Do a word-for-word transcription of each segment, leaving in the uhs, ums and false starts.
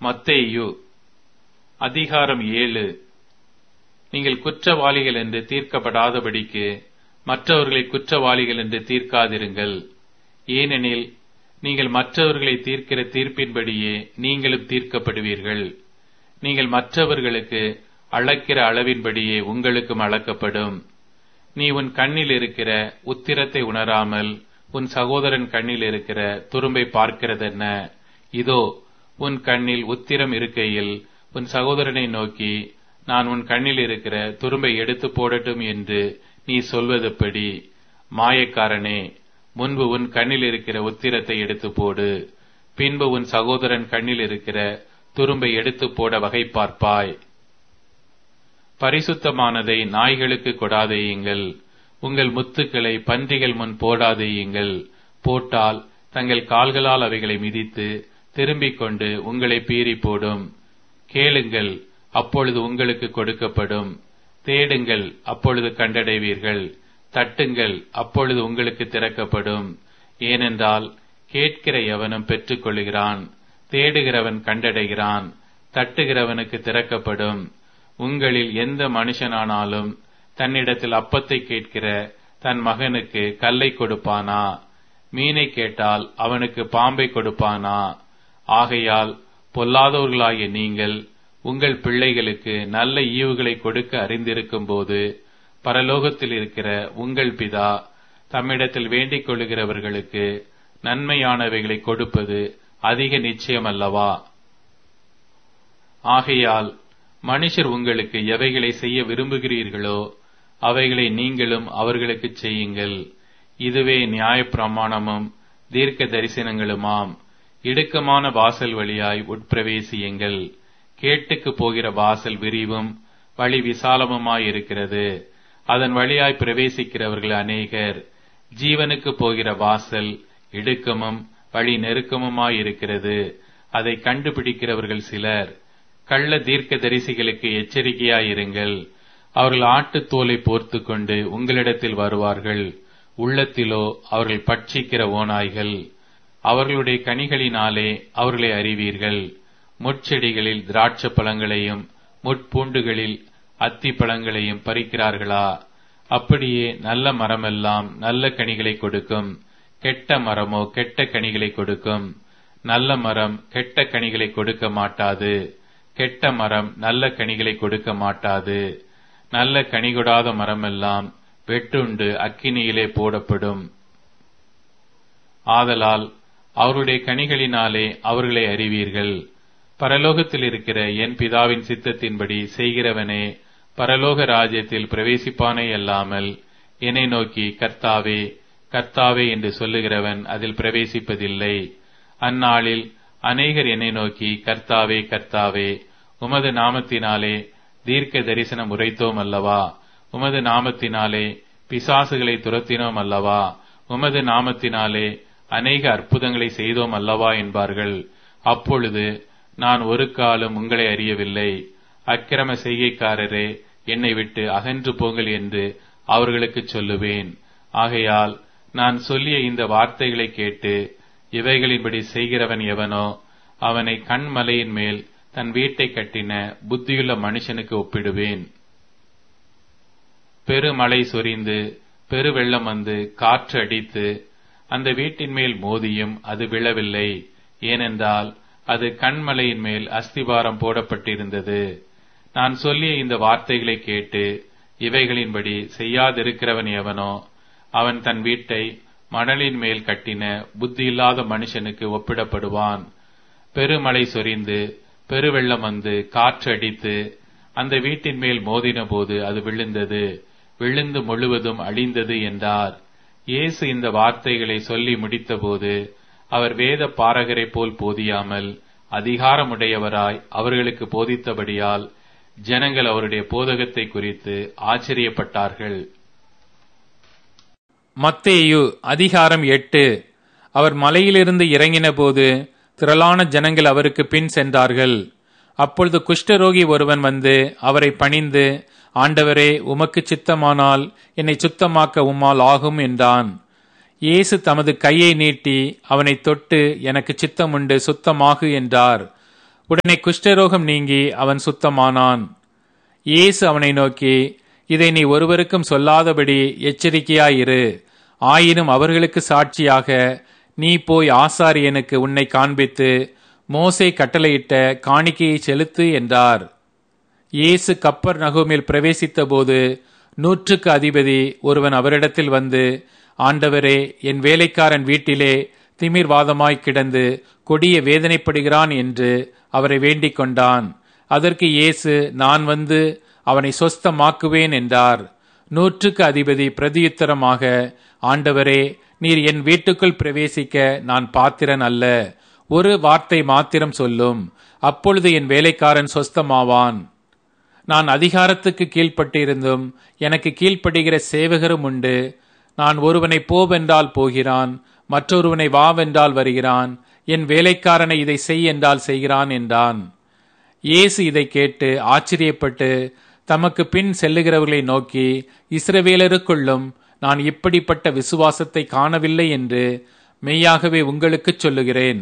மத்தேயு அதிகாரம் ஏழு. நீங்கள் குற்றவாளிகள் என்று தீர்க்கப்படாதபடிக்கு மற்றவர்களை குற்றவாளிகள் என்று தீர்க்காதிருங்கள். ஏனெனில் நீங்கள் மற்றவர்களை தீர்க்கிற தீர்ப்பின்படியே நீங்களும் தீர்க்கப்படுவீர்கள். நீங்கள் மற்றவர்களுக்கு அளக்கிற அளவின்படியே உங்களுக்கும் அளக்கப்படும். நீ உன் கண்ணில் இருக்கிற உத்திரத்தை உணராமல் உன் சகோதரன் கண்ணில் இருக்கிற துரும்பை பார்க்கிறதென்ன? இதோ, உன் கண்ணில் உத்திரம் இருக்கையில் உன் சகோதரனை நோக்கி, நான் உன் கண்ணில் இருக்கிற துரும்பை எடுத்து போடட்டும் என்று நீ சொல்வதெப்படி? மாயக்காரனே, முன்பு உன் கண்ணில் இருக்கிற உத்திரத்தை எடுத்து போடு, பின்பு உன் சகோதரன் கண்ணில் இருக்கிற துரும்பை எடுத்து போட வகை பார்ப்பாய். பரிசுத்தமானதை நாய்களுக்கு கொடாதேயுங்கள், உங்கள் முத்துக்களை பன்றிகள் முன் போடாதேயுங்கள். போட்டால் தங்கள் கால்களால் அவைகளை மிதித்து திரும்பிக் கொண்டு உங்களை பீறி போடும். கேளுங்கள், அப்பொழுது உங்களுக்கு கொடுக்கப்படும். தேடுங்கள், அப்பொழுது கண்டடைவீர்கள். தட்டுங்கள், அப்பொழுது உங்களுக்கு திறக்கப்படும். ஏனென்றால் கேட்கிற எவனும் பெற்றுக் கொள்கிறான், தேடுகிறவன் கண்டடைகிறான், தட்டுகிறவனுக்கு திறக்கப்படும். உங்களில் எந்த மனுஷனானாலும் தன்னிடத்தில் அப்பத்தை கேட்கிற தன் மகனுக்கு கல்லை கொடுப்பானா? மீனை கேட்டால் அவனுக்கு பாம்பை கொடுப்பானா? ஆகையால் பொல்லாதவர்களாகிய நீங்கள் உங்கள் பிள்ளைகளுக்கு நல்ல ஈவுகளை கொடுக்க அறிந்திருக்கும் போது பரலோகத்தில் இருக்கிற உங்கள் பிதா தம்மிடத்தில் வேண்டிக் கொள்ளுகிறவர்களுக்கு நன்மையானவைகளை கொடுப்பது அதிக நிச்சயம் அல்லவா? ஆகையால் மனுஷர் உங்களுக்கு எவைகளை செய்ய விரும்புகிறீர்களோ அவைகளை நீங்களும் அவர்களுக்கு செய்யுங்கள். இதுவே நியாயப்பிரமாணமும் தீர்க்க தரிசனங்களுமாம். இடுக்கமான வாசல் வழியாய் உட்பிரவேசியுங்கள். கேட்டுக்கு போகிற வாசல் விரிவும் வழி விசாலமுமாயிருக்கிறது, அதன் வழியாய் பிரவேசிக்கிறவர்கள் அநேகர். ஜீவனுக்கு போகிற வாசல் இடுக்கமும் வழி நெருக்கமுமாயிருக்கிறது, அதை கண்டுபிடிக்கிறவர்கள் சிலர். கள்ள தீர்க்க தரிசிகளுக்கு எச்சரிக்கையாயிருங்கள். அவர்கள் ஆட்டுத்தோலை போர்த்து கொண்டு உங்களிடத்தில் வருவார்கள், உள்ளத்திலோ அவர்கள் பட்சிக்கிற ஓநாய்கள். அவர்களுடைய கனிகளினாலே அவர்களை அறிவீர்கள். முட்செடிகளில் திராட்சை பழங்களையும் முட்பூண்டுகளில் அத்தி பழங்களையும் பறிக்கிறார்களா? அப்படியே நல்ல மரமெல்லாம் நல்ல கனிகளை கொடுக்கும், கெட்ட மரமோ கெட்ட கனிகளை கொடுக்கும். நல்ல மரம் கெட்ட கனிகளை கொடுக்க மாட்டாது, கெட்ட மரம் நல்ல கனிகளை கொடுக்க மாட்டாது. நல்ல கனி கொடாத மரமெல்லாம் வெட்டுண்டு அக்கினியிலே போடப்படும். ஆதலால் அவருடைய கனிகளினாலே அவர்களை அறிவீர்கள். பரலோகத்தில் இருக்கிற என் பிதாவின் சித்தத்தின்படி செய்கிறவனே பரலோக ராஜ்யத்தில் பிரவேசிப்பானே அல்லாமல் என்னை நோக்கி கர்த்தாவே கர்த்தாவே என்று சொல்லுகிறவன் அதில் பிரவேசிப்பதில்லை. அந்நாளில் அநேகர் என்னை நோக்கி கர்த்தாவே கர்த்தாவே, உமது நாமத்தினாலே தீர்க்க தரிசனம் உரைத்தோம் அல்லவா? உமது நாமத்தினாலே பிசாசுகளை துரத்தினோம் அல்லவா? உமது நாமத்தினாலே அநேக அற்புதங்களை செய்தோம் அல்லவா என்பார்கள். அப்பொழுது நான் ஒரு காலம் உங்களை அறியவில்லை, அக்கிரம செய்கைக்காரரே, என்னை விட்டு அகன்று போங்கள் என்று அவர்களுக்கு சொல்லுவேன். ஆகையால் நான் சொல்லிய இந்த வார்த்தைகளை கேட்டு இவைகளின்படி செய்கிறவன் எவனோ அவனை கண்மலையின் மேல் தன் வீட்டை கட்டின புத்தியுள்ள மனுஷனுக்கு ஒப்பிடுவேன். பெருமழை சொரிந்து பெருவெள்ளம் வந்து காற்று அடித்து அந்த வீட்டின் மேல் மோதியும் அது விழவில்லை, ஏனென்றால் அது கண்மலையின் மேல் அஸ்திபாரம் போடப்பட்டிருந்தது. நான் சொல்லிய இந்த வார்த்தைகளை கேட்டு இவைகளின்படி செய்யாதிருக்கிறவன் எவனோ அவன் தன் வீட்டை மணலின் மேல் கட்டின புத்தியில்லாத மனுஷனுக்கு ஒப்பிடப்படுவான். பெருமழை சொரிந்து பெருவெள்ளம் வந்து காற்று அடித்து அந்த வீட்டின் மேல் மோதின போது அது விழுந்தது, விழுந்து முழுவதும் அழிந்தது என்றார். இயேசு இந்த வார்த்தைகளை சொல்லி முடித்தபோது அவர் வேத பாரகரை போல் போதியாமல் அதிகாரமுடையவராய் அவர்களுக்கு போதித்தபடியால் ஜனங்கள் அவருடைய போதகத்தை குறித்து ஆச்சரியப்பட்டார்கள். மத்தேயு அதிகாரம் எட்டு. அவர் மலையிலிருந்து இறங்கின போது திரளான ஜனங்கள் அவருக்கு பின் சென்றார்கள். அப்பொழுது குஷ்டரோகி ஒருவன் வந்து அவரை பணிந்து, ஆண்டவரே, உமக்கு சித்தமானால் என்னை சுத்தமாக்க உம்மால் ஆகும் என்றான். இயேசு தமது கையை நீட்டி அவனை தொட்டு, எனக்கு சித்தமுண்டு, சுத்தமாகு என்றார். உடனே குஷ்டரோகம் நீங்கி அவன் சுத்தமானான். இயேசு அவனை நோக்கி, இதை நீ ஒருவருக்கும் சொல்லாதபடி எச்சரிக்கையாயிரு. ஆயினும் அவர்களுக்கு சாட்சியாக நீ போய் ஆசாரியனுக்கு உன்னை காண்பித்து மோசே கட்டளையிட்ட காணிக்கையை செலுத்து என்றார். இயேசு கப்பர் நகூமில் பிரவேசித்த போது நூற்றுக்கு அதிபதி ஒருவன் அவரிடத்தில் வந்து, ஆண்டவரே, என் வேலைக்காரன் வீட்டிலே திமிர்வாதமாய் கிடந்து கொடிய வேதனைப்படுகிறான் என்று அவரை வேண்டிக் கொண்டான். அதற்கு இயேசு, நான் வந்து அவனை சொஸ்தமாக்குவேன் என்றார். நூற்றுக்கு அதிபதி பிரதியுத்தரமாக, ஆண்டவரே, நீர் என் வீட்டுக்குள் பிரவேசிக்க நான் பாத்திரன் அல்ல. ஒரு வார்த்தை மாத்திரம் சொல்லும், அப்பொழுது என் வேலைக்காரன் சொஸ்தமாவான். நான் அதிகாரத்துக்கு கீழ்ப்பட்டிருந்தும் எனக்கு கீழ்ப்படுகிற சேவகரும் உண்டு. நான் ஒருவனை போவென்றால் போகிறான், மற்றொருவனை வாவென்றால் வருகிறான், என் வேலைக்காரனை இதை செய் என்றால் செய்கிறான் என்றான். இயேசு இதை கேட்டு ஆச்சரியப்பட்டு தமக்கு பின் செல்லுகிறவர்களை நோக்கி, இஸ்ரவேலருக்குள்ளும் நான் இப்படிப்பட்ட விசுவாசத்தை காணவில்லை என்று மெய்யாகவே உங்களுக்குச் சொல்லுகிறேன்.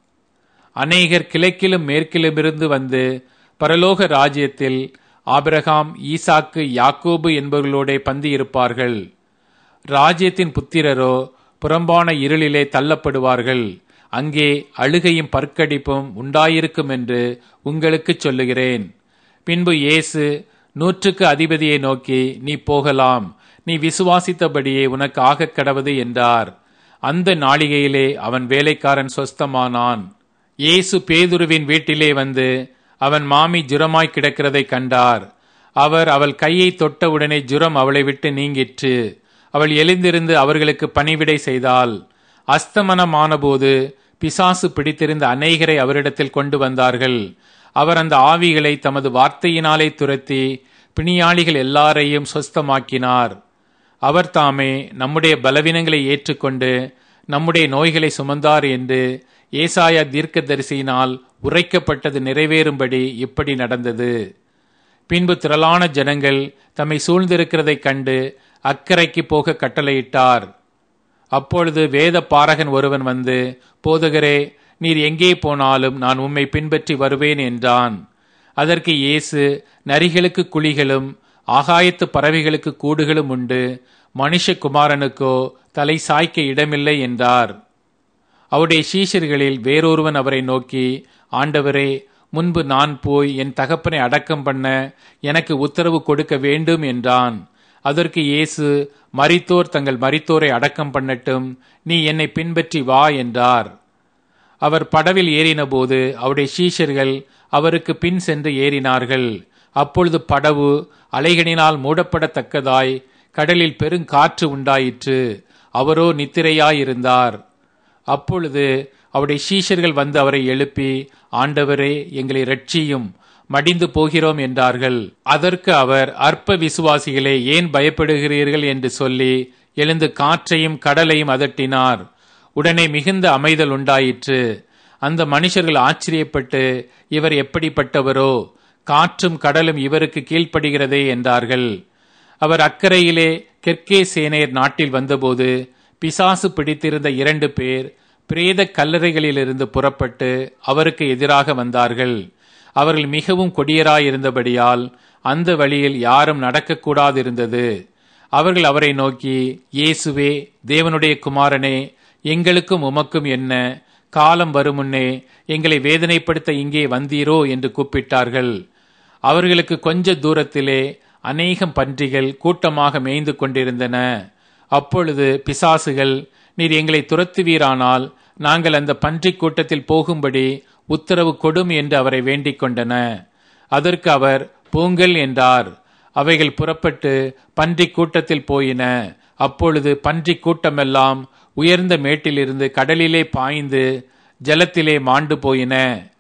அநேகர் கிழக்கிலும் மேற்கிலுமிருந்து வந்து பரலோக ராஜ்யத்தில் ஆபிரகாம், ஈசாக்கு, யாக்கோபு என்பவர்களோட பந்தி இருப்பார்கள். ராஜ்யத்தின் புத்திரரோ புறம்பான இருளிலே தள்ளப்படுவார்கள். அங்கே அழுகையும் பற்கடிப்பும் உண்டாயிருக்கும் என்று உங்களுக்கு சொல்லுகிறேன். பின்பு இயேசு நூற்றுக்கு அதிபதியை நோக்கி, நீ போகலாம், நீ விசுவாசித்தபடியே உனக்கு ஆகக் கடவது என்றார். அந்த நாளிகையிலே அவன் வேலைக்காரன் சொஸ்தமானான். இயேசு பேதுருவின் வீட்டிலே வந்து அவன் மாமி ஜுரமாய் கிடக்கிறதை கண்டார். அவர் அவள் கையை தொட்டவுடனே ஜுரம் அவளை விட்டு நீங்கிற்று. அவள் எழுந்திருந்து அவர்களுக்கு பணிவிடை செய்தாள். அஸ்தமனமானபோது பிசாசு பிடித்திருந்த அநேகரை அவரிடத்தில் கொண்டு வந்தார்கள். அவர் அந்த ஆவிகளை தமது வார்த்தையினாலே துரத்தி பிணியாளிகள் எல்லாரையும் சொஸ்தமாக்கினார். அவர் தாமே நம்முடைய பலவீனங்களை ஏற்றுக்கொண்டு நம்முடைய நோய்களை சுமந்தார் என்று ஏசாயா தீர்க்கதரிசியினால் உரைக்கப்பட்டது நிறைவேறும்படி இப்படி நடந்தது. பின்பு திரளான ஜனங்கள் தம்மை சூழ்ந்திருக்கிறதைக் கண்டு அக்கரைக்கு போக கட்டளையிட்டார். அப்பொழுது வேத பாரகன் ஒருவன் வந்து, போதகரே, நீர் எங்கே போனாலும் நான் உம்மை பின்பற்றி வருவேன் என்றான். அதற்கு இயேசு, நரிகளுக்கு குழிகளும் ஆகாயத்து பறவைகளுக்கு கூடுகளும் உண்டு, மனுஷகுமாரனுக்கோ தலை சாய்க்க இடமில்லை என்றார். அவருடைய சீஷர்களில் வேறொருவன் அவரை நோக்கி, ஆண்டவரே, முன்பு நான் போய் என் தகப்பனை அடக்கம் பண்ண எனக்கு உத்தரவு கொடுக்க வேண்டும் என்றான். அதற்கு இயேசு, மரித்தோர் தங்கள் மரித்தோரை அடக்கம் பண்ணட்டும், நீ என்னை பின்பற்றி வா என்றார். அவர் படவில் ஏறினபோது அவருடைய சீஷர்கள் அவருக்கு பின் சென்று ஏறினார்கள். அப்பொழுது படவு அலைகளினால் மூடப்படத்தக்கதாய் கடலில் பெருங்காற்று உண்டாயிற்று. அவரோ நித்திரையாயிருந்தார். அப்பொழுது அவருடைய சீஷர்கள் வந்து அவரை எழுப்பி, ஆண்டவரே, எங்களை இரட்சியும், மடிந்து போகிறோம் என்றார்கள். அதற்கு அவர், அற்ப விசுவாசிகளே, ஏன் பயப்படுகிறீர்கள் என்று சொல்லி எழுந்து காற்றையும் கடலையும் அதட்டினார். உடனே மிகுந்த அமைதல் உண்டாயிற்று. அந்த மனுஷர்கள் ஆச்சரியப்பட்டு, இவர் எப்படிப்பட்டவரோ, காற்றும் கடலும் இவருக்கு கீழ்ப்படுகிறதே என்றார்கள். அவர் அக்கறையிலே கெர்கே சேனேர் நாட்டில் வந்தபோது பிசாசு பிடித்திருந்த இரண்டு பேர் பிரேத கல்லறைகளிலிருந்து புறப்பட்டு அவருக்கு எதிராக வந்தார்கள். அவர்கள் மிகவும் கொடியராயிருந்தபடியால் அந்த வழியில் யாரும் நடக்கக்கூடாதிருந்தது. அவர்கள் அவரை நோக்கி, இயேசுவே, தேவனுடைய குமாரனே, எங்களுக்கும் உமக்கும் என்ன? காலம் வருமுன்னே எங்களை வேதனைப்படுத்த இங்கே வந்தீரோ என்று கூப்பிட்டார்கள். அவர்களுக்கு கொஞ்ச தூரத்திலே அநேகம் பன்றிகள் கூட்டமாக மேய்ந்து கொண்டிருந்தன. அப்பொழுது பிசாசுகள், நீர் எங்களை துரத்துவீரானால் நாங்கள் அந்த பன்றி கூட்டத்தில் போகும்படி உத்தரவு கொடும் என்று அவரை வேண்டிக் கொண்டன. அதற்கு அவர், போங்கள் என்றார். அவைகள் புறப்பட்டு பன்றி கூட்டத்தில் போயின. அப்பொழுது பன்றி கூட்டமெல்லாம் உயர்ந்த மேட்டிலிருந்து கடலிலே பாய்ந்து ஜலத்திலே மாண்டு போயின.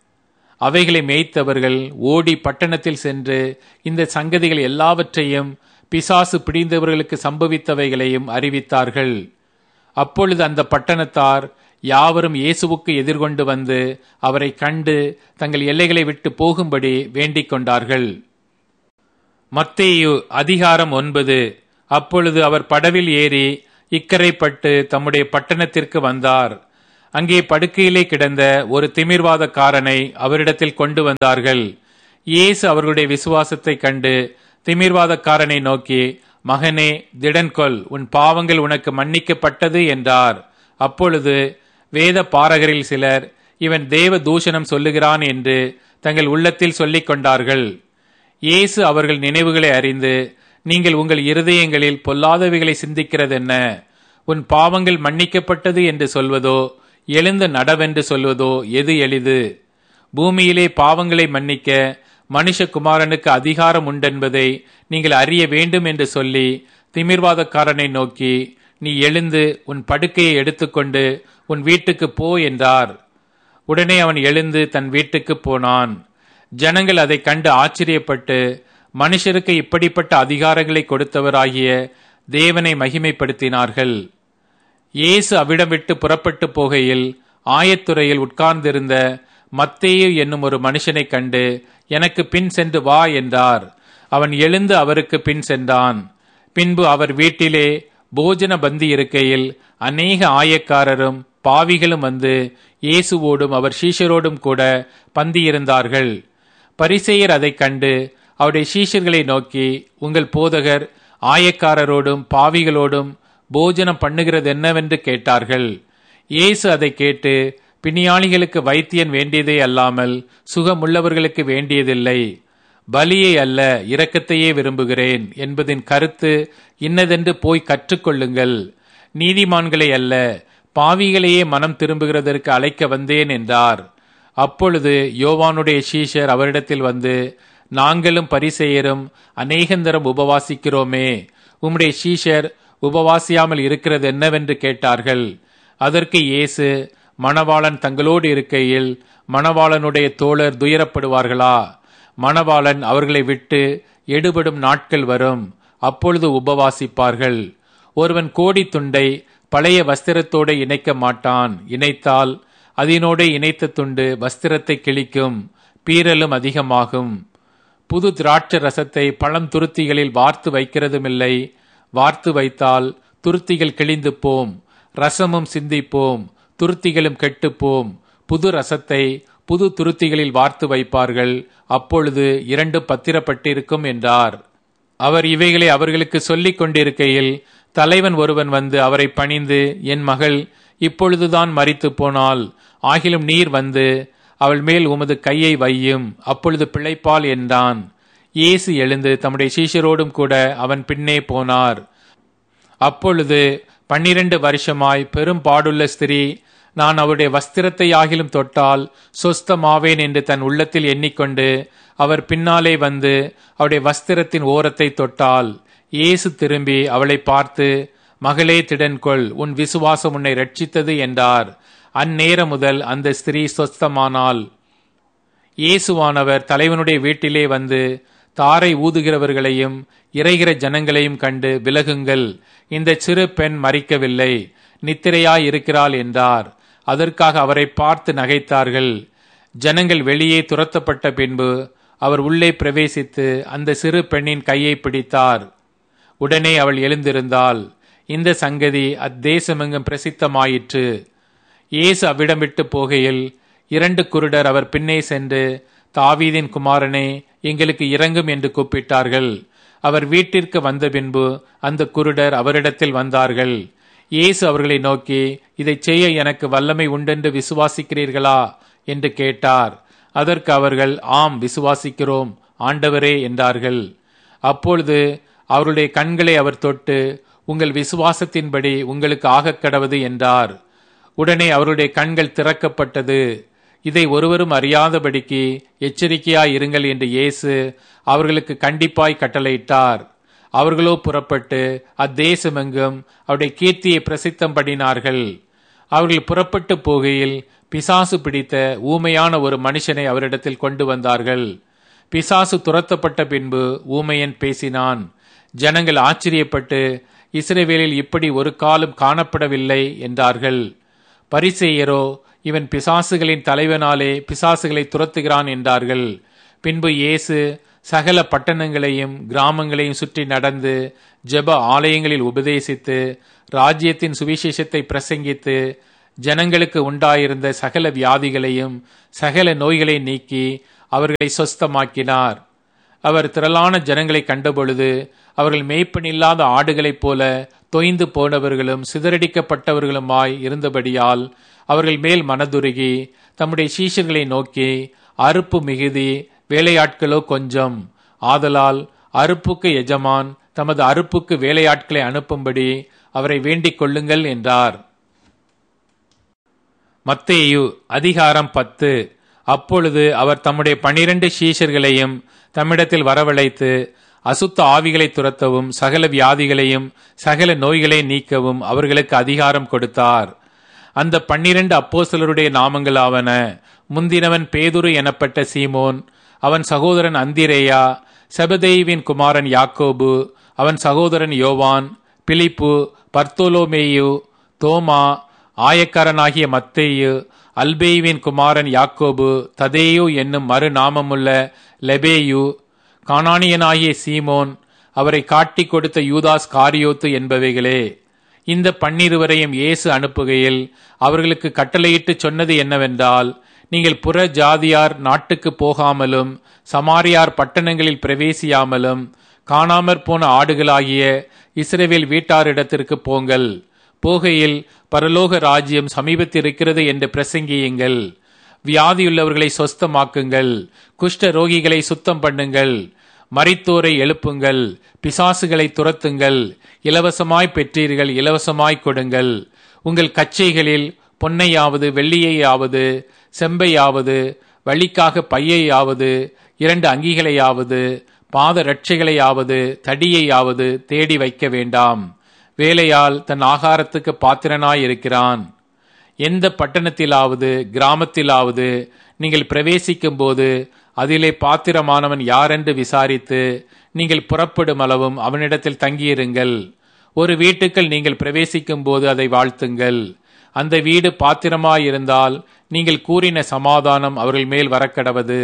அவைகளை மேய்த்தவர்கள் ஓடி பட்டணத்தில் சென்று இந்த சங்கதிகள் எல்லாவற்றையும் பிசாசு பிடிந்தவர்களுக்கு சம்பவித்தவைகளையும் அறிவித்தார்கள். அப்பொழுது அந்த பட்டணத்தார் யாவரும் இயேசுவுக்கு எதிர்கொண்டு வந்து அவரை கண்டு தங்கள் எல்லைகளை விட்டு போகும்படி வேண்டிக் கொண்டார்கள். மத்தேயு அதிகாரம் ஒன்பது. அப்பொழுது அவர் படவில் ஏறி இக்கரைப்பட்டு தம்முடைய பட்டணத்திற்கு வந்தார். அங்கே படுக்கையிலே கிடந்த ஒரு திமிர்வாதக்காரனை அவரிடத்தில் கொண்டு வந்தார்கள். இயேசு அவர்களுடைய விசுவாசத்தை கண்டு திமிர்வாதக்காரனை நோக்கி, மகனே, திடன்கொள், உன் பாவங்கள் உனக்கு மன்னிக்கப்பட்டது என்றார். அப்பொழுது வேத பாரகரில் சிலர், இவன் தேவ தூஷணம் சொல்லுகிறான் என்று தங்கள் உள்ளத்தில் சொல்லிக் கொண்டார்கள். இயேசு அவர்கள் நினைவுகளை அறிந்து, நீங்கள் உங்கள் இருதயங்களில் பொல்லாதவைகளை சிந்திக்கிறதென்ன? உன் பாவங்கள் மன்னிக்கப்பட்டது என்று சொல்வதோ, எழுந்து நடவென்று சொல்வதோ எது எளிது? பூமியிலே பாவங்களை மன்னிக்க மனுஷகுமாரனுக்கு அதிகாரம் உண்டென்பதை நீங்கள் அறிய வேண்டும் என்று சொல்லி திமிர்வாதக்காரனை நோக்கி, நீ எழுந்து உன் படுக்கையை எடுத்துக்கொண்டு உன் வீட்டுக்கு போ என்றார். உடனே அவன் எழுந்து தன் வீட்டுக்கு போனான். ஜனங்கள் அதை கண்டு ஆச்சரியப்பட்டு, மனுஷருக்கு இப்படிப்பட்ட அதிகாரங்களை கொடுத்தவராகிய தேவனை மகிமைப்படுத்தினார்கள். இயேசு அவ்விடம் விட்டு புறப்பட்டு போகையில் ஆயத்துறையில் உட்கார்ந்திருந்த மத்தேயு என்னும் ஒரு மனுஷனை கண்டு, எனக்கு பின் சென்று வா என்றார். அவன் எழுந்து அவருக்கு பின் சென்றான். பின்பு அவர் வீட்டிலே போஜன பந்தி இருக்கையில் அநேக ஆயக்காரரும் பாவிகளும் வந்து இயேசுவோடும் அவர் சீஷரோடும் கூட பந்தியிருந்தார்கள். பரிசேயர் அதை கண்டு அவருடைய சீஷர்களை நோக்கி, உங்கள் போதகர் ஆயக்காரரோடும் பாவிகளோடும் போஜனம் பண்ணுகிறது என்னவென்று கேட்டார்கள். இயேசு அதை கேட்டு, பிணியாளிகளுக்கு வைத்தியன் வேண்டியதே அல்லாமல் சுகமுள்ளவர்களுக்கு வேண்டியதில்லை, பலியை அல்ல இரக்கத்தையே விரும்புகிறேன் என்பதின் கருத்து இன்னதென்று போய் கற்றுக்கொள்ளுங்கள். நீதிமான்களை அல்ல பாவிகளையே மனம் திரும்புகிறதற்கு அழைக்க வந்தேன் என்றார். அப்பொழுது யோவானுடைய சீஷர் அவரிடத்தில் வந்து, நாங்களும் பரிசேயரும் அநேகந்தரம் உபவாசிக்கிறோமே, உம்முடைய சீஷர் உபவாசியாமல் இருக்கிறது என்னவென்று கேட்டார்கள். அதற்கு இயேசு, மணவாளன் தங்களோடு இருக்கையில் மணவாளனுடைய தோழர் துயரப்படுவார்களா? மணவாளன் அவர்களை விட்டு எடுபடும் நாட்கள் வரும், அப்பொழுது உபவாசிப்பார்கள். ஒருவன் கோடி துண்டை பழைய வஸ்திரத்தோடு இணைக்க மாட்டான், இணைத்தால் அதனோடு இணைத்த துண்டு வஸ்திரத்தை கிழிக்கும், பீறலும் அதிகமாகும். புது திராட்ச ரசத்தை பழம் துருத்திகளில் வார்த்து வைக்கிறதுமில்லை, வார்த்து வைத்தால் துருத்திகள் கிழிந்து போம், ரசமும் சிந்திப்போம், துருத்திகளும் கெட்டுப்போம். புது ரசத்தை புது துருத்திகளில் வார்த்து வைப்பார்கள், அப்பொழுது இரண்டு பத்திரப்பட்டிருக்கும் என்றார். அவர் இவைகளை அவர்களுக்கு சொல்லிக் கொண்டிருக்கையில் தலைவன் ஒருவன் வந்து அவரை பணிந்து, என் மகள் இப்பொழுதுதான் மரித்து போனாள், ஆகிலும் நீர் வந்து அவள் மேல் உமது கையை வையும், அப்பொழுது பிழைப்பாள் என்றான். இயேசு எழுந்து தம்முடைய சீஷரோடும் கூட அவன் பின்னே போனார். அப்பொழுது பன்னிரண்டு வருஷமாய் பெரும் பாடுள்ள ஸ்திரீ, நான் அவருடைய வஸ்திரத்தை ஆகிலும் தொட்டால் சொஸ்தமாவேன் என்று தன் உள்ளத்தில் எண்ணிக்கொண்டு அவர் பின்னாலே வந்து அவருடைய வஸ்திரத்தின் ஓரத்தை தொட்டாள். இயேசு திரும்பி அவளை பார்த்து, மகளே, திடன்கொள், உன் விசுவாசம் உன்னை ரட்சித்தது என்றார். அந்நேரம் முதல் அந்த ஸ்திரீ சொஸ்தமானாள். இயேசுவானவர் தலைவனுடைய வீட்டிலே வந்து தாரை ஊதுகிறவர்களையும் இறைகிற ஜனங்களையும் கண்டு, விலகுங்கள், இந்த சிறு பெண் மரிக்கவில்லை, நித்திரையாய் இருக்கிறாள் என்றார். அதற்காக அவரை பார்த்து நகைத்தார்கள். ஜனங்கள் வெளியே துரத்தப்பட்ட பின்பு அவர் உள்ளே பிரவேசித்து அந்த சிறு பெண்ணின் கையை பிடித்தார். உடனே அவள் எழுந்திருந்தாள். இந்த சங்கதி அத்தேசமெங்கும் பிரசித்தமாயிற்று. இயேசு அவ்விடம் விட்டு போகையில் இரண்டு குருடர் அவர் பின்னே சென்று, தாவீதின் குமாரனே, எங்களுக்கு இரங்கும் என்று கூப்பிட்டார்கள். அவர் வீட்டிற்கு வந்த பின்பு அந்த குருடர் அவரிடத்தில் வந்தார்கள். இயேசு அவர்களை நோக்கி, இதை செய்ய எனக்கு வல்லமை உண்டென்று விசுவாசிக்கிறீர்களா என்று கேட்டார். அதற்கு அவர்கள், ஆம், விசுவாசிக்கிறோம் ஆண்டவரே என்றார்கள். அப்பொழுது அவருடைய கண்களை அவர் தொட்டு, உங்கள் விசுவாசத்தின்படி உங்களுக்கு ஆகக் கடவது என்றார். உடனே அவருடைய கண்கள் திறக்கப்பட்டது. இதை ஒருவரும் அறியாதபடிக்கு எச்சரிக்கையாய் இருங்கள் என்று இயேசு அவர்களுக்கு கண்டிப்பாய் கட்டளையிட்டார். அவர்களோ புறப்பட்டு அத்தேசமெங்கும் அவருடைய கீர்த்தியை பிரசித்தம் பண்ணினார்கள். அவர்கள் புறப்பட்டு போகையில் பிசாசு பிடித்த ஊமையான ஒரு மனுஷனை அவரிடத்தில் கொண்டு வந்தார்கள். பிசாசு துரத்தப்பட்ட பின்பு ஊமையன் பேசினான். ஜனங்கள் ஆச்சரியப்பட்டு, இஸ்ரவேலில் இப்படி ஒரு காலம் காணப்படவில்லை என்றார்கள். பரிசேயரோ, இவன் பிசாசுகளின் தலைவனாலே பிசாசுகளை துரத்துகிறான் என்றார்கள். பின்பு இயேசு சகல பட்டணங்களையும் கிராமங்களையும் சுற்றி நடந்து ஜெப ஆலயங்களில் உபதேசித்து ராஜ்யத்தின் சுவிசேஷத்தை பிரசங்கித்து ஜனங்களுக்கு உண்டாயிருந்த சகல வியாதிகளையும் சகல நோய்களை நீக்கி அவர்களை சொஸ்தமாக்கினார். அவர் திரளான ஜனங்களை கண்டபொழுது அவர்கள் மேய்ப்பனில்லாத ஆடுகளைப் போல தொய்ந்து போனவர்களும் சிதறடிக்கப்பட்டவர்களுமாய் இருந்தபடியால் அவர்கள் மேல் மனதுருகி தம்முடைய சீஷர்களை நோக்கி, அறுப்பு மிகுதி, வேலையாட்களோ கொஞ்சம். ஆதலால் அறுப்புக்கு எஜமான் தமது அறுப்புக்கு வேலையாட்களை அனுப்பும்படி அவரை வேண்டிக் கொள்ளுங்கள் என்றார். மத்தேயு அதிகாரம் பத்து. அப்பொழுது அவர் தம்முடைய பன்னிரண்டு சீஷர்களையும் தம்மிடத்தில் வரவழைத்து அசுத்த ஆவிகளை துரத்தவும் சகல வியாதிகளையும் சகல நோய்களை நீக்கவும் அவர்களுக்கு அதிகாரம் கொடுத்தார். அந்த பன்னிரண்டு அப்போஸ்தலருடைய நாமங்களாவன: முந்தினவன் பேதுரு எனப்பட்ட சீமோன், அவன் சகோதரன் அந்திரேயா, செபதேயுவின் குமாரன் யாக்கோபு, அவன் சகோதரன் யோவான், பிலிப்பு, பர்த்தோலோமேயு, தோமா, ஆயக்காரனாகிய மத்தேயு, அல்பேயுவின் குமாரன் யாக்கோபு, ததேயு என்னும் மறுநாமமுள்ள லெபேயு, கானானியனாகிய சீமோன், அவரை காட்டிக் கொடுத்த யூதாஸ் காரியோத்து என்பவைகளே. இந்த பன்னிருவரையும் இயேசு அனுப்புகையில் அவர்களுக்கு கட்டளையிட்டு சொன்னது என்னவென்றால், நீங்கள் புற ஜாதியார் நாட்டுக்கு போகாமலும் சமாரியார் பட்டணங்களில் பிரவேசியாமலும் காணாமற் போன ஆடுகளாகிய இஸ்ரவேல் வீட்டாரிடத்திற்கு போங்கள். போகையில் பரலோக ராஜ்யம் சமீபத்திருக்கிறது என்று பிரசங்கியுங்கள். வியாதியுள்ளவர்களை சொஸ்தமாக்குங்கள், குஷ்ட ரோகிகளை சுத்தம் பண்ணுங்கள், மரித்தோரை எழுப்புங்கள், பிசாசுகளை துரத்துங்கள், இலவசமாய் பெற்றீர்கள் இலவசமாய் கொடுங்கள். உங்கள் கச்சைகளில் பொன்னையாவது வெள்ளியையாவது செம்பையாவது வழிக்காக பையையாவது இரண்டு அங்கிகளையாவது பாத ரட்சைகளையாவது தடியையாவது தேடி வைக்க வேண்டாம். வேலையால் தன் ஆகாரத்துக்கு பாத்திரனாயிருக்கிறான். எந்த பட்டணத்திலாவது கிராமத்திலாவது நீங்கள் பிரவேசிக்கும் போது அதிலே பாத்திரமானவன் யாரென்று விசாரித்து நீங்கள் புறப்படும் அளவும் அவனிடத்தில் தங்கியிருங்கள். ஒரு வீட்டுக்குள் நீங்கள் பிரவேசிக்கும் போது அதை வாழ்த்துங்கள். அந்த வீடு பாத்திரமாயிருந்தால் நீங்கள் கூறின சமாதானம் அவர்கள் மேல் வரக்கடவது.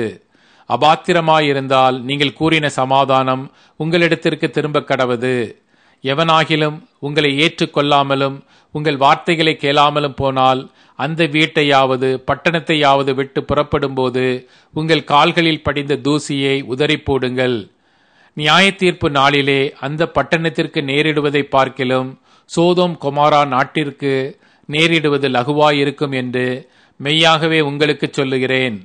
அபாத்திரமாயிருந்தால் நீங்கள் கூறின சமாதானம் உங்களிடத்திற்கு திரும்ப கடவது. எவனாகிலும் உங்களை ஏற்றுக்கொள்ளாமலும் உங்கள் வார்த்தைகளை கேளாமலும் போனால் அந்த வீட்டையாவது பட்டணத்தையாவது விட்டு புறப்படும் போது உங்கள் கால்களில் படிந்த தூசியை உதறி போடுங்கள். நியாய தீர்ப்பு நாளிலே அந்த பட்டணத்திற்கு நேரிடுவதை பார்க்கிலும் சோதோம் கொமாரா நாட்டிற்கு நேரிடுவது லகுவாயிருக்கும் என்று மெய்யாகவே உங்களுக்கு சொல்லுகிறேன்.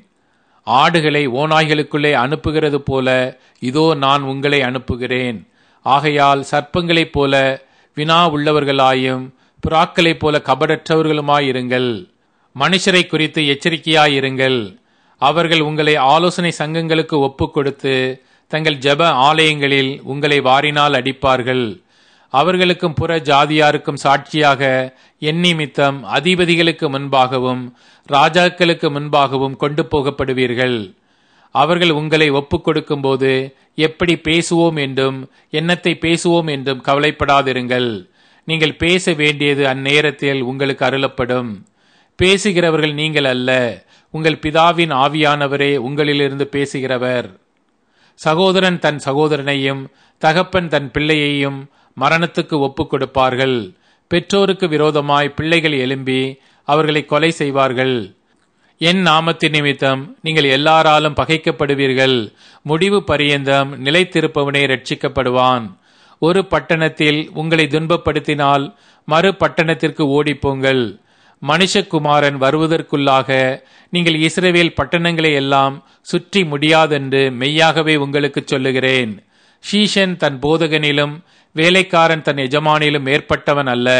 ஆடுகளை ஓநாய்களுக்குள்ளே அனுப்புகிறது போல இதோ நான் உங்களை அனுப்புகிறேன். ஆகையால் சர்ப்பங்களைப் போல வினா உள்ளவர்களாயும் புறாக்களைப் போல கபடற்றவர்களுமாயிருங்கள். மனுஷரை குறித்து எச்சரிக்கையாயிருங்கள். அவர்கள் உங்களை ஆலோசனை சங்கங்களுக்கு ஒப்புக் கொடுத்து தங்கள் ஜெப ஆலயங்களில் உங்களை வாரினால் அடிப்பார்கள். அவர்களுக்கும் புற ஜாதியாருக்கும் சாட்சியாக என் நிமித்தம் அதிபதிகளுக்கு முன்பாகவும் ராஜாக்களுக்கு முன்பாகவும் கொண்டு போகப்படுவீர்கள். அவர்கள் உங்களை ஒப்புக் கொடுக்கும் போது எப்படி பேசுவோம் என்றும் என்னத்தை பேசுவோம் என்றும் கவலைப்படாதிருங்கள். நீங்கள் பேச வேண்டியது அந்நேரத்தில் உங்களுக்கு அருளப்படும். பேசுகிறவர்கள் நீங்கள் அல்ல, உங்கள் பிதாவின் ஆவியானவரே உங்களிலிருந்து பேசுகிறவர். சகோதரன் தன் சகோதரனையும் தகப்பன் தன் பிள்ளையையும் மரணத்துக்கு ஒப்புக் கொடுப்பார்கள். பெற்றோருக்கு விரோதமாய் பிள்ளைகள் எழும்பி அவர்களை கொலை செய்வார்கள். என் நாமத்தின் நிமித்தம் நீங்கள் எல்லாராலும் பகைக்கப்படுவீர்கள். முடிவு பரியந்தம் நிலைத்திருப்பவனே ரட்சிக்கப்படுவான். ஒரு பட்டணத்தில் உங்களை துன்பப்படுத்தினால் மறு பட்டணத்திற்கு ஓடிப்போங்கள். மனுஷகுமாரன் வருவதற்குள்ளாக நீங்கள் இஸ்ரவேல் பட்டணங்களை எல்லாம் சுற்றி முடியாதென்று மெய்யாகவே உங்களுக்கு சொல்லுகிறேன். ஷீஷன் தன் போதகனிலும் வேலைக்காரன் தன் எஜமானிலும் மேற்பட்டவன் அல்ல.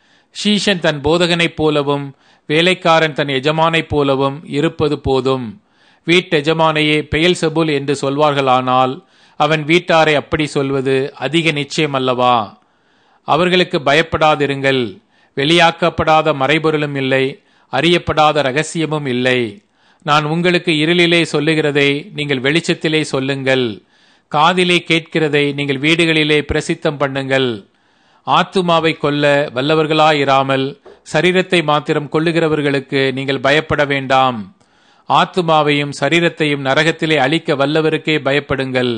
ஷீஷன் தன் போதகனைப் போலவும் வேலைக்காரன் தன் எஜமானைப் போலவும் இருப்பது போதும். வீட்டெஜமானையே பெயல்செபூல் என்று சொல்வார்களானால் அவன் வீட்டாரை அப்படி சொல்வது அதிக நிச்சயம் அல்லவா? அவர்களுக்கு பயப்படாதிருங்கள். வெளியாக்கப்படாத மறைபொருளும் இல்லை, அறியப்படாத ரகசியமும் இல்லை. நான் உங்களுக்கு இருளிலே சொல்லுகிறதை நீங்கள் வெளிச்சத்திலே சொல்லுங்கள். காதிலே கேட்கிறதை நீங்கள் வீடுகளிலே பிரசித்தம் பண்ணுங்கள். ஆத்துமாவை கொல்ல வல்லவர்களாயிராமல் சரீரத்தை மாத்திரம் கொல்லுகிறவர்களுக்கு நீங்கள் பயப்பட வேண்டாம். ஆத்துமாவையும் சரீரத்தையும் நரகத்திலே அழிக்க வல்லவருக்கே பயப்படுங்கள்.